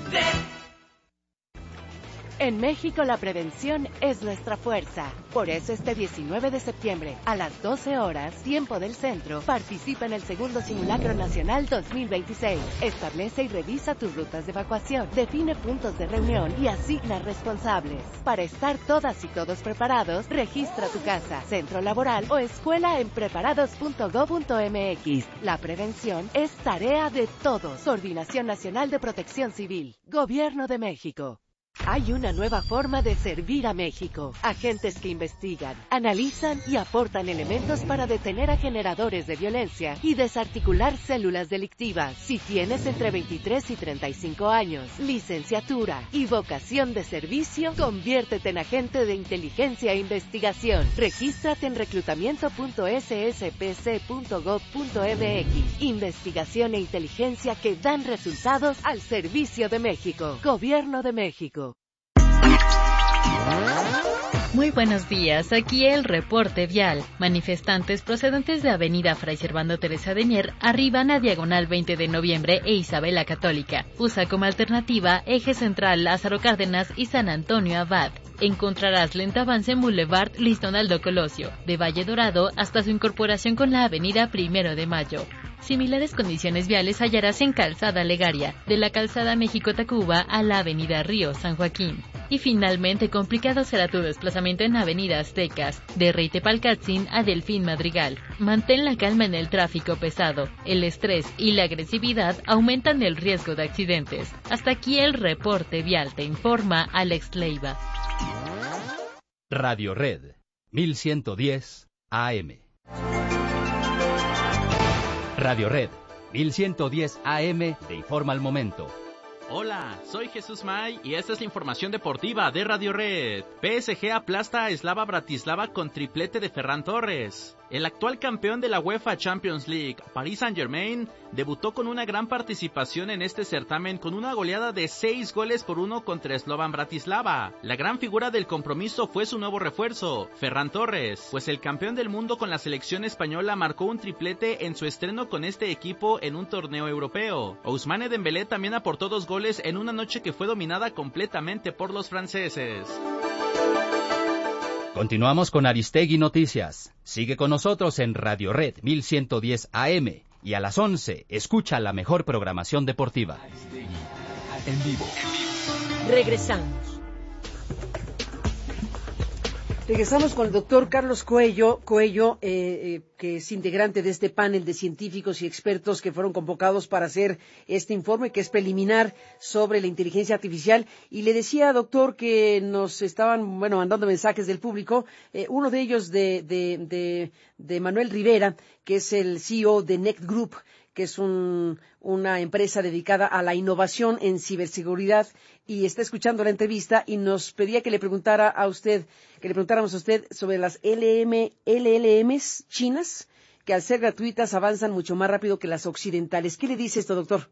En México la prevención es nuestra fuerza. Por eso este diecinueve de septiembre, a las doce horas, tiempo del centro, participa en el segundo Simulacro Nacional dos mil veintiséis. Establece y revisa tus rutas de evacuación, define puntos de reunión y asigna responsables. Para estar todas y todos preparados, registra tu casa, centro laboral o escuela en preparados punto gob punto eme equis. La prevención es tarea de todos. Coordinación Nacional de Protección Civil. Gobierno de México. Hay una nueva forma de servir a México. Agentes que investigan, analizan y aportan elementos para detener a generadores de violencia y desarticular células delictivas. Si tienes entre veintitrés y treinta y cinco años, licenciatura y vocación de servicio, conviértete en agente de inteligencia e investigación. Regístrate en reclutamiento punto ese ese pe ce punto gob punto eme equis. Investigación e inteligencia que dan resultados al servicio de México. Gobierno de México. Muy buenos días, aquí el reporte vial. Manifestantes procedentes de Avenida Fray Servando Teresa de Mier arriban a Diagonal veinte de noviembre e Isabel la Católica. Usa como alternativa Eje Central Lázaro Cárdenas y San Antonio Abad. Encontrarás lento avance en Boulevard Listón Aldo Colosio, de Valle Dorado hasta su incorporación con la Avenida Primero de Mayo. Similares condiciones viales hallarás en Calzada Legaria, de la Calzada México-Tacuba a la Avenida Río San Joaquín. Y finalmente, complicado será tu desplazamiento en Avenida Aztecas, de Rey Tepalcatzin a Delfín Madrigal. Mantén la calma en el tráfico pesado. El estrés y la agresividad aumentan el riesgo de accidentes. Hasta aquí el reporte vial, te informa Alex Leiva. Radio Red, mil ciento diez A M. Radio Red, mil ciento diez A M, te informa al momento. Hola, soy Jesús May y esta es la información deportiva de Radio Red. P S G aplasta a Slava Bratislava con triplete de Ferran Torres. El actual campeón de la UEFA Champions League, Paris Saint-Germain, debutó con una gran participación en este certamen con una goleada de seis goles por uno contra Slovan Bratislava. La gran figura del compromiso fue su nuevo refuerzo, Ferran Torres, pues el campeón del mundo con la selección española marcó un triplete en su estreno con este equipo en un torneo europeo. Ousmane Dembélé también aportó dos goles en una noche que fue dominada completamente por los franceses. Continuamos con Aristegui Noticias. Sigue con nosotros en Radio Red mil ciento diez A M y a las once escucha la mejor programación deportiva. En vivo. Regresamos. Regresamos con el doctor Carlos Coello, Coello eh, eh, que es integrante de este panel de científicos y expertos que fueron convocados para hacer este informe, que es preliminar sobre la inteligencia artificial. Y le decía, doctor, que nos estaban, bueno, mandando mensajes del público. Eh, uno de ellos de, de, de, de Manuel Rivera, que es el C E O de Next Group, que es un, una empresa dedicada a la innovación en ciberseguridad, y está escuchando la entrevista y nos pedía que le preguntara a usted, que le preguntáramos a usted sobre las L M, L L Ms chinas, que al ser gratuitas avanzan mucho más rápido que las occidentales. ¿Qué le dice esto, doctor?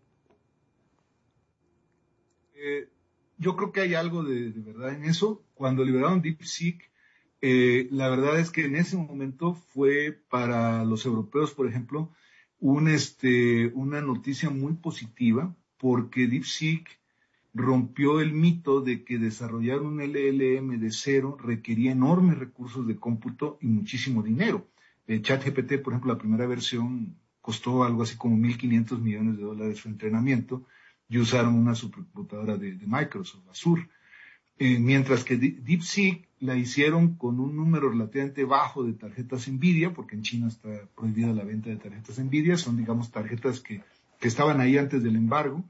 Eh, yo creo que hay algo de, de verdad en eso. Cuando liberaron DeepSeek, eh, la verdad es que en ese momento fue para los europeos, por ejemplo, un, este, una noticia muy positiva, porque DeepSeek rompió el mito de que desarrollar un L L M de cero requería enormes recursos de cómputo y muchísimo dinero. Eh, ChatGPT, por ejemplo, la primera versión costó algo así como mil quinientos millones de dólares su entrenamiento, y usaron una supercomputadora de, de Microsoft, Azure. Eh, mientras que DeepSeek la hicieron con un número relativamente bajo de tarjetas NVIDIA, porque en China está prohibida la venta de tarjetas NVIDIA, son, digamos, tarjetas que, que estaban ahí antes del embargo,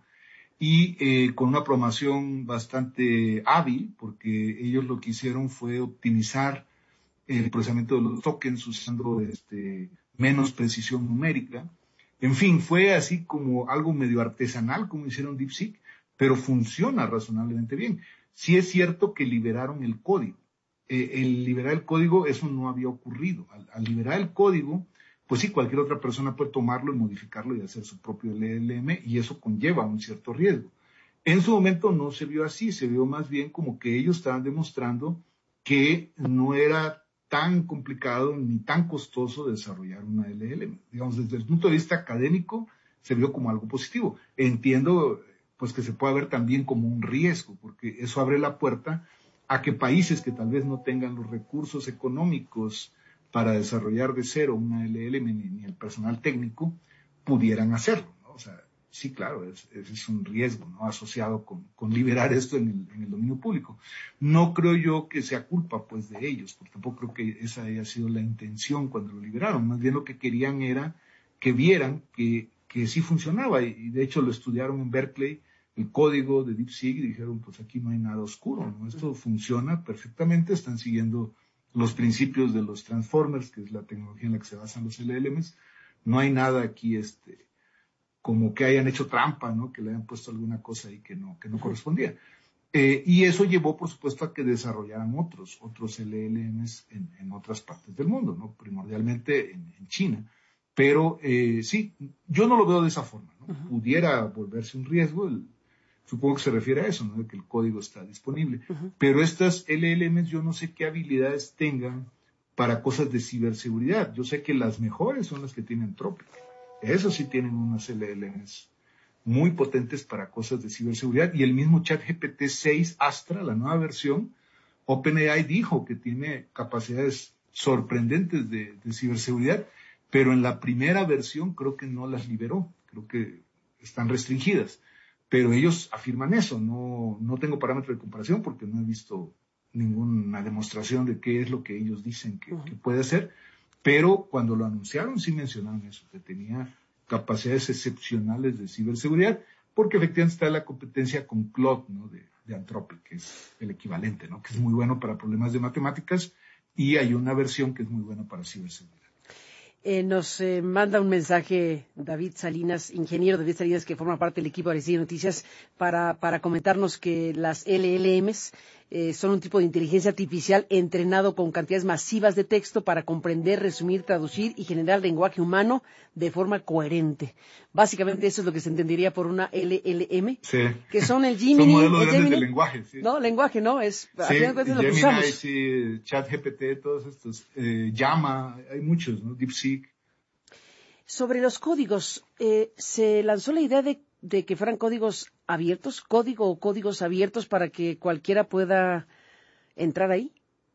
y eh, con una programación bastante hábil, porque ellos lo que hicieron fue optimizar el procesamiento de los tokens usando este, menos precisión numérica. En fin, fue así como algo medio artesanal como hicieron DeepSeek, pero funciona razonablemente bien. Sí es cierto que liberaron el código. Eh, el liberar el código, eso no había ocurrido. Al, al liberar el código, pues sí, cualquier otra persona puede tomarlo y modificarlo y hacer su propio L L M, y eso conlleva un cierto riesgo. En su momento no se vio así, se vio más bien como que ellos estaban demostrando que no era tan complicado ni tan costoso desarrollar una L L M. Digamos, desde el punto de vista académico, se vio como algo positivo. Entiendo pues que se puede ver también como un riesgo, porque eso abre la puerta a que países que tal vez no tengan los recursos económicos para desarrollar de cero una L L M ni, ni el personal técnico pudieran hacerlo, ¿no? O sea, sí, claro, ese es, es un riesgo, ¿no?, asociado con, con liberar esto en el, en el dominio público. No creo yo que sea culpa, pues, de ellos, porque tampoco creo que esa haya sido la intención cuando lo liberaron. Más bien lo que querían era que vieran que, que sí funcionaba, y, y de hecho lo estudiaron en Berkeley, el código de DeepSeek, y dijeron, pues aquí no hay nada oscuro, ¿no? Esto funciona perfectamente, están siguiendo los principios de los transformers, que es la tecnología en la que se basan los L L Ms. No hay nada aquí, este, como que hayan hecho trampa, ¿no?, que le hayan puesto alguna cosa ahí que no, que no correspondía. Eh, y eso llevó, por supuesto, a que desarrollaran otros, otros L L Ms en, en otras partes del mundo, ¿no?, primordialmente en, en China. Pero eh, sí, yo no lo veo de esa forma, ¿no? Uh-huh. Pudiera volverse un riesgo, el, supongo que se refiere a eso, ¿no?, de que el código está disponible. Uh-huh. Pero estas L L Ms yo no sé qué habilidades tengan para cosas de ciberseguridad. Yo sé que las mejores son las que tienen Anthropic. Eso sí tienen unas L L Ms muy potentes para cosas de ciberseguridad. Y el mismo ChatGPT seis Astra, la nueva versión, OpenAI dijo que tiene capacidades sorprendentes de, de ciberseguridad, pero en la primera versión creo que no las liberó. Creo que están restringidas. pero ellos afirman eso. No, no tengo parámetro de comparación porque no he visto ninguna demostración de qué es lo que ellos dicen que, uh-huh. que puede ser, pero cuando lo anunciaron sí mencionaron eso, que tenía capacidades excepcionales de ciberseguridad, porque efectivamente está la competencia con Claude, ¿no? de, de Anthropic, que es el equivalente, ¿no? Que es muy bueno para problemas de matemáticas, y hay una versión que es muy buena para ciberseguridad. Eh, nos eh, manda un mensaje David Salinas, ingeniero David Salinas, que forma parte del equipo de Aristegui Noticias, para, para comentarnos que las L L Ms eh, son un tipo de inteligencia artificial entrenado con cantidades masivas de texto para comprender, resumir, traducir y generar lenguaje humano de forma coherente. Básicamente eso es lo que se entendería por una L L M, sí. que son el Gemini. Son modelos el grandes Gemini, de lenguaje. Sí. No, lenguaje, ¿no? Es, sí, a final de cuentas lo que Gemini, usamos. sí, ChatGPT, todos estos, eh, Llama, hay muchos, ¿no? DeepSeek. Sobre los códigos, eh, se lanzó la idea de, de que fueran códigos abiertos, código o códigos abiertos para que cualquiera pueda entrar ahí.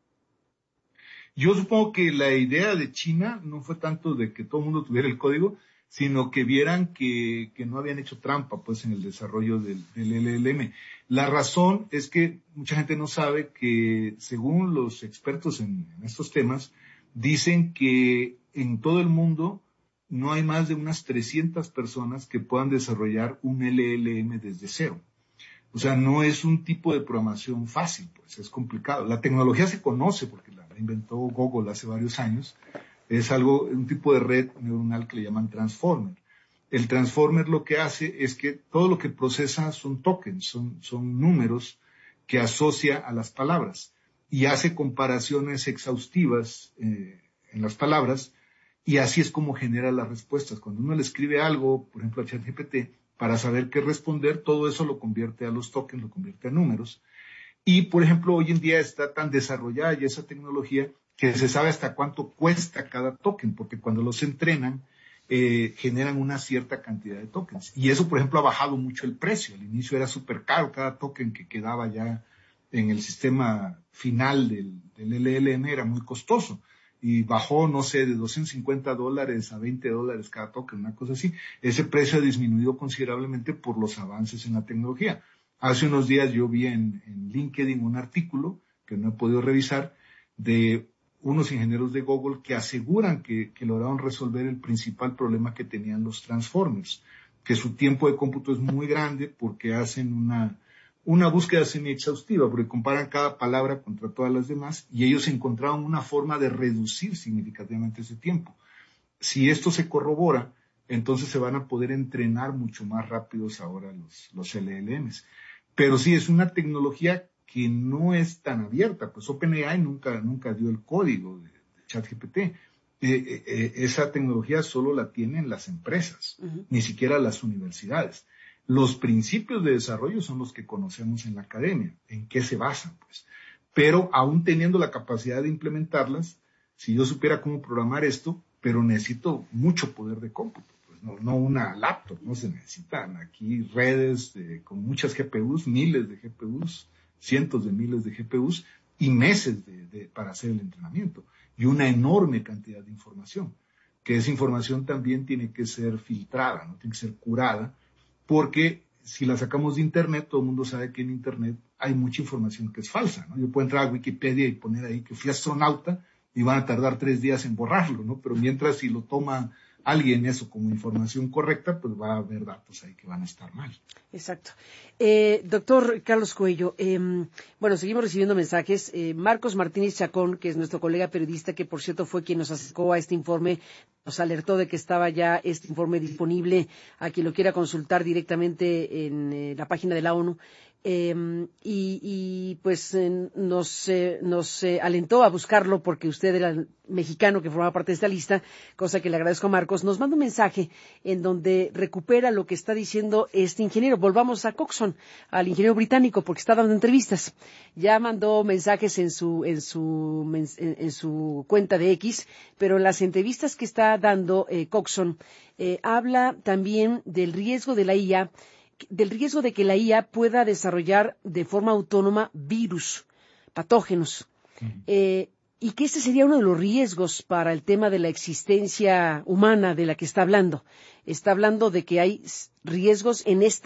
Yo supongo que la idea de China no fue tanto de que todo el mundo tuviera el código, sino que vieran que, que no habían hecho trampa pues en el desarrollo del, del L L M. La razón es que mucha gente no sabe que, según los expertos en, en estos temas, dicen que en todo el mundo no hay más de unas trescientas personas que puedan desarrollar un L L M desde cero. O sea, no es un tipo de programación fácil, pues es complicado. La tecnología se conoce porque la inventó Google hace varios años. Es algo, un tipo de red neuronal que le llaman transformer. El transformer lo que hace es que todo lo que procesa son tokens, son, son números que asocia a las palabras y hace comparaciones exhaustivas eh, en las palabras. Y así es como genera las respuestas. Cuando uno le escribe algo, por ejemplo a ChatGPT, para saber qué responder, todo eso lo convierte a los tokens, lo convierte a números. Y, por ejemplo, hoy en día está tan desarrollada ya esa tecnología que se sabe hasta cuánto cuesta cada token, porque cuando los entrenan, eh, generan una cierta cantidad de tokens. Y eso, por ejemplo, ha bajado mucho el precio. Al inicio era súper caro cada token que quedaba ya en el sistema final del, del L L M, era muy costoso. Y bajó, no sé, de doscientos cincuenta dólares a veinte dólares cada token, una cosa así. Ese precio ha disminuido considerablemente por los avances en la tecnología. Hace unos días yo vi en, en LinkedIn un artículo que no he podido revisar de unos ingenieros de Google que aseguran que, que lograron resolver el principal problema que tenían los transformers, que su tiempo de cómputo es muy grande porque hacen una, una búsqueda semi-exhaustiva, porque comparan cada palabra contra todas las demás y ellos encontraron una forma de reducir significativamente ese tiempo. Si esto se corrobora, entonces se van a poder entrenar mucho más rápidos ahora los, los L L Ms. Pero sí, es una tecnología que no es tan abierta, pues OpenAI nunca, nunca dio el código de, de ChatGPT. Eh, eh, eh, esa tecnología solo la tienen las empresas, uh-huh. ni siquiera las universidades. Los principios de desarrollo son los que conocemos en la academia, en qué se basan, pues. Pero aún teniendo la capacidad de implementarlas, si yo supiera cómo programar esto, pero necesito mucho poder de cómputo, pues no, no una laptop, no se necesitan aquí redes de, con muchas G P Us, miles de G P Us, cientos de miles de G P Us y meses de, de, para hacer el entrenamiento y una enorme cantidad de información, que esa información también tiene que ser filtrada, no tiene que ser curada, porque si la sacamos de Internet, todo el mundo sabe que en Internet hay mucha información que es falsa, ¿no? Yo puedo entrar a Wikipedia y poner ahí que fui astronauta y van a tardar tres días en borrarlo, ¿no? Pero mientras si lo toma alguien eso como información correcta, pues va a haber datos ahí que van a estar mal. Exacto. Eh, doctor Carlos Cuello, eh, bueno, seguimos recibiendo mensajes. Eh, Marcos Martínez Chacón, que es nuestro colega periodista, que por cierto fue quien nos acercó a este informe, nos alertó de que estaba ya este informe disponible a quien lo quiera consultar directamente en eh, la página de la ONU. Eh, y, y pues eh, nos, eh, nos eh, alentó a buscarlo porque usted era el mexicano que formaba parte de esta lista, cosa que le agradezco a Marcos. Nos manda un mensaje en donde recupera lo que está diciendo este ingeniero. Volvamos a Coxon, al ingeniero británico, porque está dando entrevistas. Ya mandó mensajes en su, en su, en, en su cuenta de X, pero en las entrevistas que está dando eh, Coxon eh, habla también del riesgo de la I A, del riesgo de que la I A pueda desarrollar de forma autónoma virus, patógenos, uh-huh. eh, y que ese sería uno de los riesgos para el tema de la existencia humana de la que está hablando. Está hablando de que hay riesgos en esta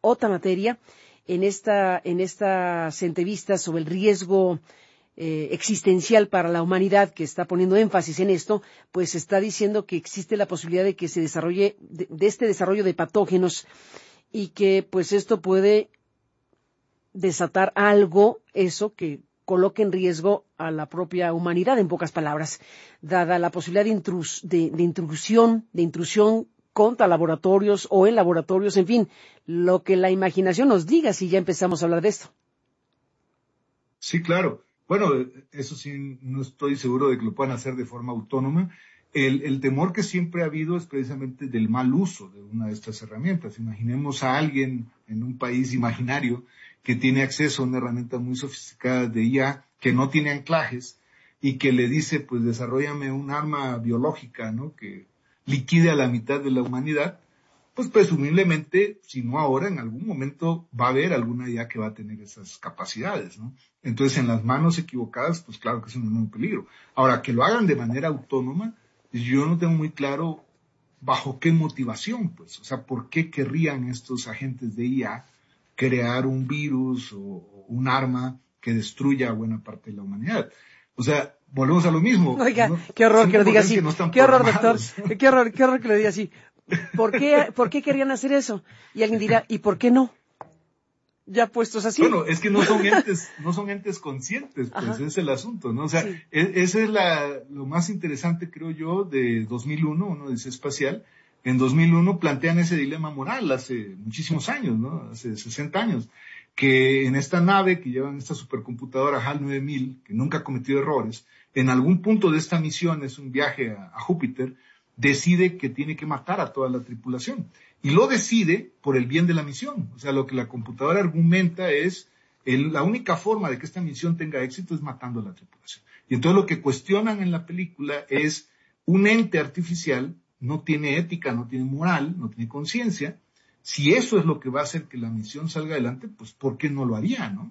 otra materia. En esta, en estas entrevistas sobre el riesgo eh, existencial para la humanidad, que está poniendo énfasis en esto, pues está diciendo que existe la posibilidad de que se desarrolle, de, de este desarrollo de patógenos, y que pues esto puede desatar algo, eso que coloque en riesgo a la propia humanidad, en pocas palabras, dada la posibilidad de, intrus, de, de intrusión, de intrusión contra laboratorios o en laboratorios, en fin, lo que la imaginación nos diga si ya empezamos a hablar de esto. Sí, claro. Bueno, eso sí, no estoy seguro de que lo puedan hacer de forma autónoma. El, el temor que siempre ha habido es precisamente del mal uso de una de estas herramientas. Imaginemos a alguien en un país imaginario que tiene acceso a una herramienta muy sofisticada de I A, que no tiene anclajes, y que le dice, pues, desarróllame un arma biológica, ¿no?, que liquide a la mitad de la humanidad. Pues presumiblemente, si no ahora, en algún momento va a haber alguna I A que va a tener esas capacidades, ¿no? Entonces, en las manos equivocadas, pues claro que es un enorme peligro. Ahora, que lo hagan de manera autónoma, yo no tengo muy claro bajo qué motivación, pues. O sea, ¿por qué querrían estos agentes de I A crear un virus o un arma que destruya a buena parte de la humanidad? O sea, volvemos a lo mismo. Oiga, ¿no? qué horror que lo diga así. No qué horror, doctor. Qué horror, qué horror que lo diga así. ¿Por qué, ¿Por qué querían hacer eso? Y alguien dirá, ¿y por qué no? Ya puestos así. Bueno, es que no son entes, no son entes conscientes, pues. Ajá. Es el asunto, ¿no? O sea, sí. es, ese es la, lo más interesante, creo yo, de dos mil uno, una odisea espacial. En dos mil uno plantean ese dilema moral hace muchísimos años, ¿no? Hace sesenta años. Que en esta nave que llevan esta supercomputadora HAL nueve mil, que nunca ha cometido errores, en algún punto de esta misión, es un viaje a, a Júpiter, decide que tiene que matar a toda la tripulación. Y lo decide por el bien de la misión. O sea, lo que la computadora argumenta es, el, la única forma de que esta misión tenga éxito es matando a la tripulación. Y entonces lo que cuestionan en la película es, un ente artificial no tiene ética, no tiene moral, no tiene conciencia. Si eso es lo que va a hacer que la misión salga adelante, pues ¿por qué no lo haría, no?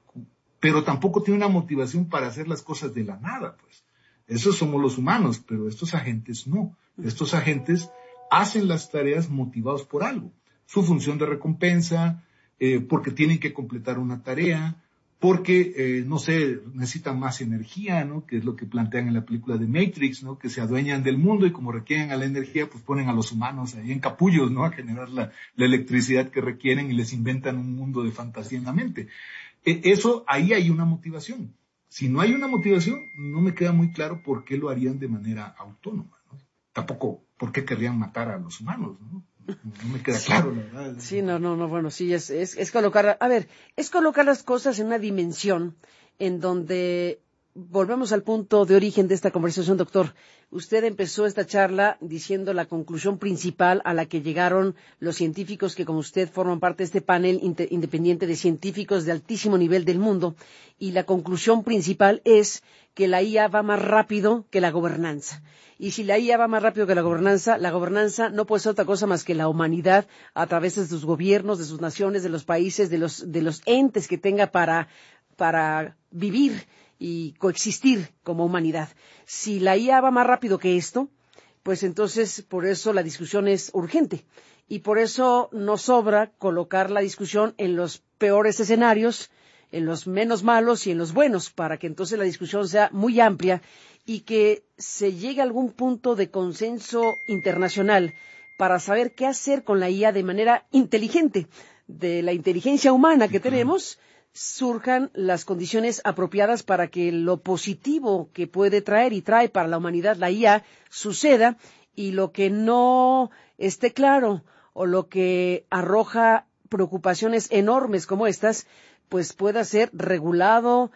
Pero tampoco tiene una motivación para hacer las cosas de la nada, pues. Esos somos los humanos, pero estos agentes no. Estos agentes hacen las tareas motivados por algo. Su función de recompensa, eh, porque tienen que completar una tarea, porque, eh, no sé, necesitan más energía, ¿no? Que es lo que plantean en la película de Matrix, ¿no? Que se adueñan del mundo y como requieren a la energía, pues ponen a los humanos ahí en capullos, ¿no? A generar la, la electricidad que requieren y les inventan un mundo de fantasía en la mente. Eh, eso, ahí hay una motivación. Si no hay una motivación, no me queda muy claro por qué lo harían de manera autónoma, ¿no? Tampoco por qué querrían matar a los humanos, ¿no? No me queda claro, la verdad. Sí, no, no, no, bueno, sí, es, es, es colocar, a ver, es colocar las cosas en una dimensión en donde, volvemos al punto de origen de esta conversación, doctor. Usted empezó esta charla diciendo la conclusión principal a la que llegaron los científicos que, como usted, forman parte de este panel independiente de científicos de altísimo nivel del mundo, y la conclusión principal es que la I A va más rápido que la gobernanza. Y si la I A va más rápido que la gobernanza, la gobernanza no puede ser otra cosa más que la humanidad, a través de sus gobiernos, de sus naciones, de los países, de los, de los entes que tenga para, para vivir y coexistir como humanidad. Si la I A va más rápido que esto, pues entonces por eso la discusión es urgente. Y por eso nos sobra colocar la discusión en los peores escenarios, en los menos malos y en los buenos, para que entonces la discusión sea muy amplia y que se llegue a algún punto de consenso internacional para saber qué hacer con la I A de manera inteligente. De la inteligencia humana que tenemos, surjan las condiciones apropiadas para que lo positivo que puede traer y trae para la humanidad la I A suceda, y lo que no esté claro o lo que arroja preocupaciones enormes como estas, pues pueda ser regulado,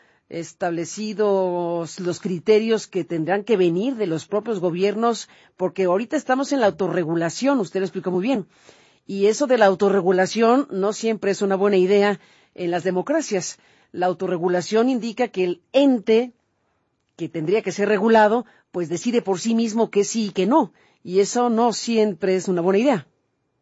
establecidos los criterios que tendrán que venir de los propios gobiernos, porque ahorita estamos en la autorregulación, usted lo explicó muy bien, y eso de la autorregulación no siempre es una buena idea en las democracias. La autorregulación indica que el ente que tendría que ser regulado, pues decide por sí mismo que sí y que no, y eso no siempre es una buena idea.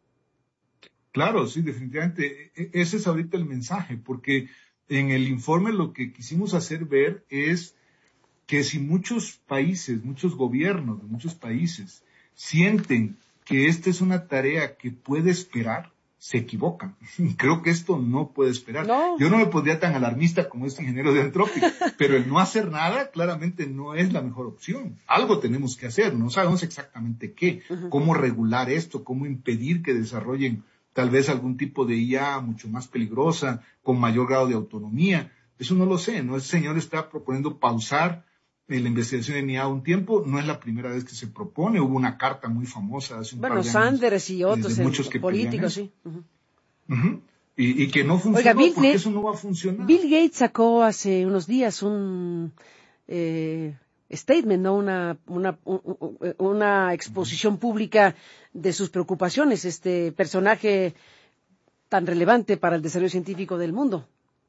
Claro, sí, definitivamente. Ese es ahorita el mensaje, porque en el informe lo que quisimos hacer ver es que si muchos países, muchos gobiernos de muchos países sienten que esta es una tarea que puede esperar, se equivocan. Creo que esto no puede esperar. No. Yo no me pondría tan alarmista como este ingeniero de Anthropic, pero el no hacer nada claramente no es la mejor opción. Algo tenemos que hacer, no sabemos exactamente qué, uh-huh. cómo regular esto, cómo impedir que desarrollen tal vez algún tipo de I A mucho más peligrosa, con mayor grado de autonomía. Eso no lo sé, ¿no? Ese señor está proponiendo pausar la investigación en I A un tiempo, no es la primera vez que se propone, hubo una carta muy famosa hace un bueno, par de Sanders años, y otros eh, muchos que políticos, sí. Uh-huh. Uh-huh. Y, y que no funcionó, Oiga, Bill porque Gates, eso no va a funcionar. Bill Gates sacó hace unos días un eh, statement, ¿no? Una, una, un, una exposición uh-huh. pública de sus preocupaciones, este personaje tan relevante para el desarrollo científico del mundo.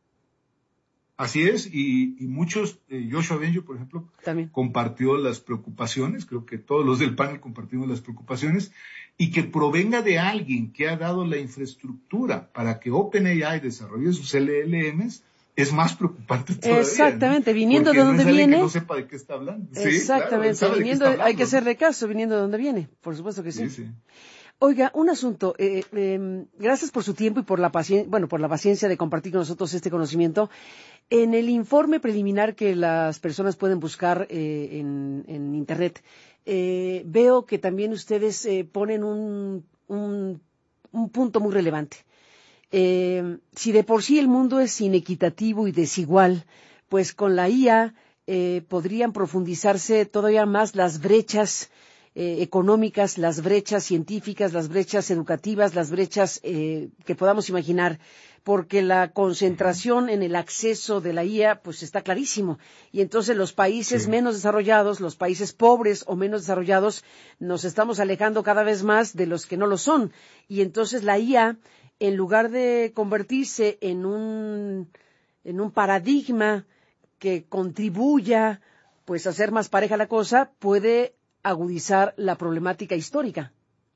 Así es, y, y muchos, eh, Joshua Bengio, por ejemplo, también compartió las preocupaciones, creo que todos los del panel compartimos las preocupaciones, y que provenga de alguien que ha dado la infraestructura para que OpenAI desarrolle sus L L Ms, es más preocupante todavía. Exactamente, ¿no? viniendo Porque de dónde no es viene. Que no sepa de qué está hablando. Exactamente, sí, claro, viniendo, hablando, hay que hacerle caso, viniendo de dónde viene, por supuesto que sí. Sí, sí. Oiga, un asunto, eh, eh, gracias por su tiempo y por la paciencia, bueno, por la paciencia de compartir con nosotros este conocimiento. En el informe preliminar que las personas pueden buscar eh, en, en Internet, eh, veo que también ustedes eh, ponen un, un, un punto muy relevante. Eh, si de por sí el mundo es inequitativo y desigual, pues con la I A eh, podrían profundizarse todavía más las brechas Eh, económicas, las brechas científicas, las brechas educativas, las brechas eh, que podamos imaginar, porque la concentración en el acceso de la I A pues está clarísimo, y entonces los países sí. menos desarrollados, los países pobres o menos desarrollados, nos estamos alejando cada vez más de los que no lo son, y entonces la I A, en lugar de convertirse en un, en un paradigma que contribuya pues a hacer más pareja la cosa, puede agudizar la problemática histórica.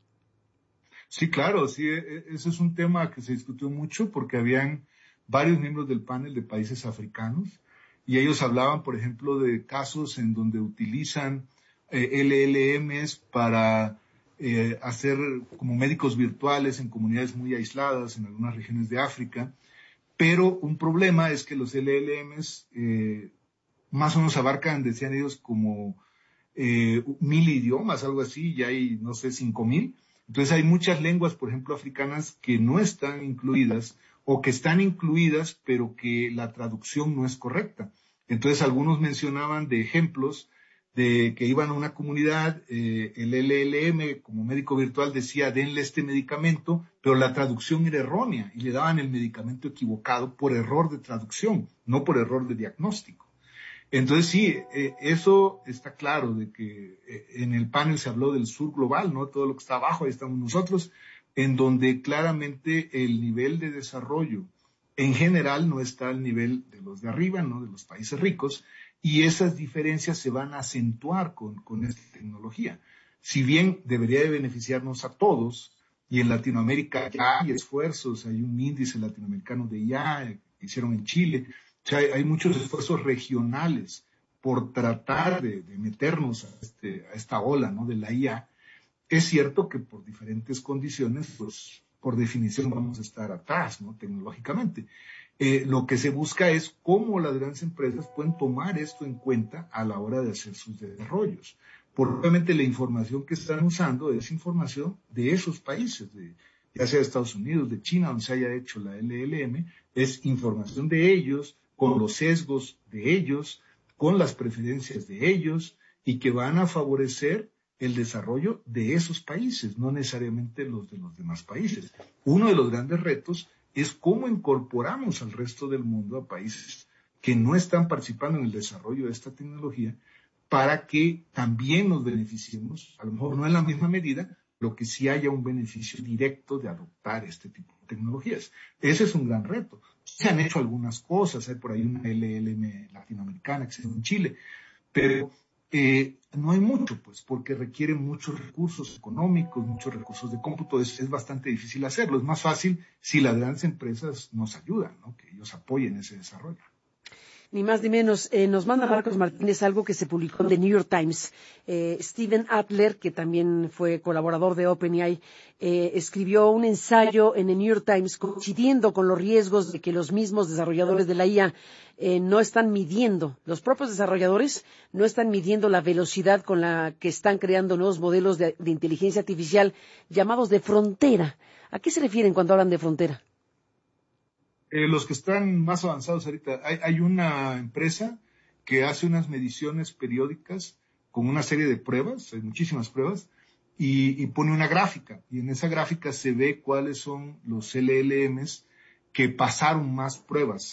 Sí, claro, sí, ese es un tema que se discutió mucho porque habían varios miembros del panel de países africanos y ellos hablaban, por ejemplo, de casos en donde utilizan eh, L L Ms para eh, hacer como médicos virtuales en comunidades muy aisladas en algunas regiones de África, pero un problema es que los L L Ms eh, más o menos abarcan, decían ellos, como Eh, mil idiomas, algo así, ya hay, no sé, cinco mil. Entonces hay muchas lenguas, por ejemplo, africanas que no están incluidas o que están incluidas, pero que la traducción no es correcta. Entonces algunos mencionaban de ejemplos de que iban a una comunidad, eh, el L L M como médico virtual decía, denle este medicamento, pero la traducción era errónea y le daban el medicamento equivocado por error de traducción, no por error de diagnóstico. Entonces sí, eh, eso está claro, de que eh, en el panel se habló del sur global, ¿no? Todo lo que está abajo, ahí estamos nosotros, en donde claramente el nivel de desarrollo en general no está al nivel de los de arriba, ¿no? De los países ricos, y esas diferencias se van a acentuar con, con esta tecnología. Si bien debería de beneficiarnos a todos, y en Latinoamérica ya hay esfuerzos, hay un índice latinoamericano de I A, que hicieron en Chile. O sea, hay, hay muchos esfuerzos regionales por tratar de, de meternos a, este, a esta ola, ¿no? De la I A. Es cierto que por diferentes condiciones, pues, por definición vamos a estar atrás, ¿no? Tecnológicamente. Eh, lo que se busca es cómo las grandes empresas pueden tomar esto en cuenta a la hora de hacer sus desarrollos. Porque obviamente la información que están usando es información de esos países, de, ya sea de Estados Unidos, de China, donde se haya hecho la L L M, es información de ellos, con los sesgos de ellos, con las preferencias de ellos, y que van a favorecer el desarrollo de esos países, no necesariamente los de los demás países. Uno de los grandes retos es cómo incorporamos al resto del mundo a países que no están participando en el desarrollo de esta tecnología para que también nos beneficiemos, a lo mejor no en la misma medida, pero que sí haya un beneficio directo de adoptar este tipo de tecnologías. Ese es un gran reto. Se han hecho algunas cosas, hay por ahí una L L M latinoamericana que se hizo en Chile, pero eh, no hay mucho, pues, porque requiere muchos recursos económicos, muchos recursos de cómputo, es, es bastante difícil hacerlo. Es más fácil si las grandes empresas nos ayudan, ¿no? Que ellos apoyen ese desarrollo. Ni más ni menos. Eh, nos manda Marcos Martínez algo que se publicó en The New York Times. Eh, Steven Adler, que también fue colaborador de OpenAI, eh, escribió un ensayo en The New York Times coincidiendo con los riesgos de que los mismos desarrolladores de la I A eh, no están midiendo, los propios desarrolladores no están midiendo la velocidad con la que están creando nuevos modelos de, de inteligencia artificial llamados de frontera. ¿A qué se refieren cuando hablan de frontera? Eh, los que están más avanzados ahorita, hay, hay una empresa que hace unas mediciones periódicas con una serie de pruebas, hay muchísimas pruebas, y, y pone una gráfica, y en esa gráfica se ve cuáles son los L L Ms que pasaron más pruebas.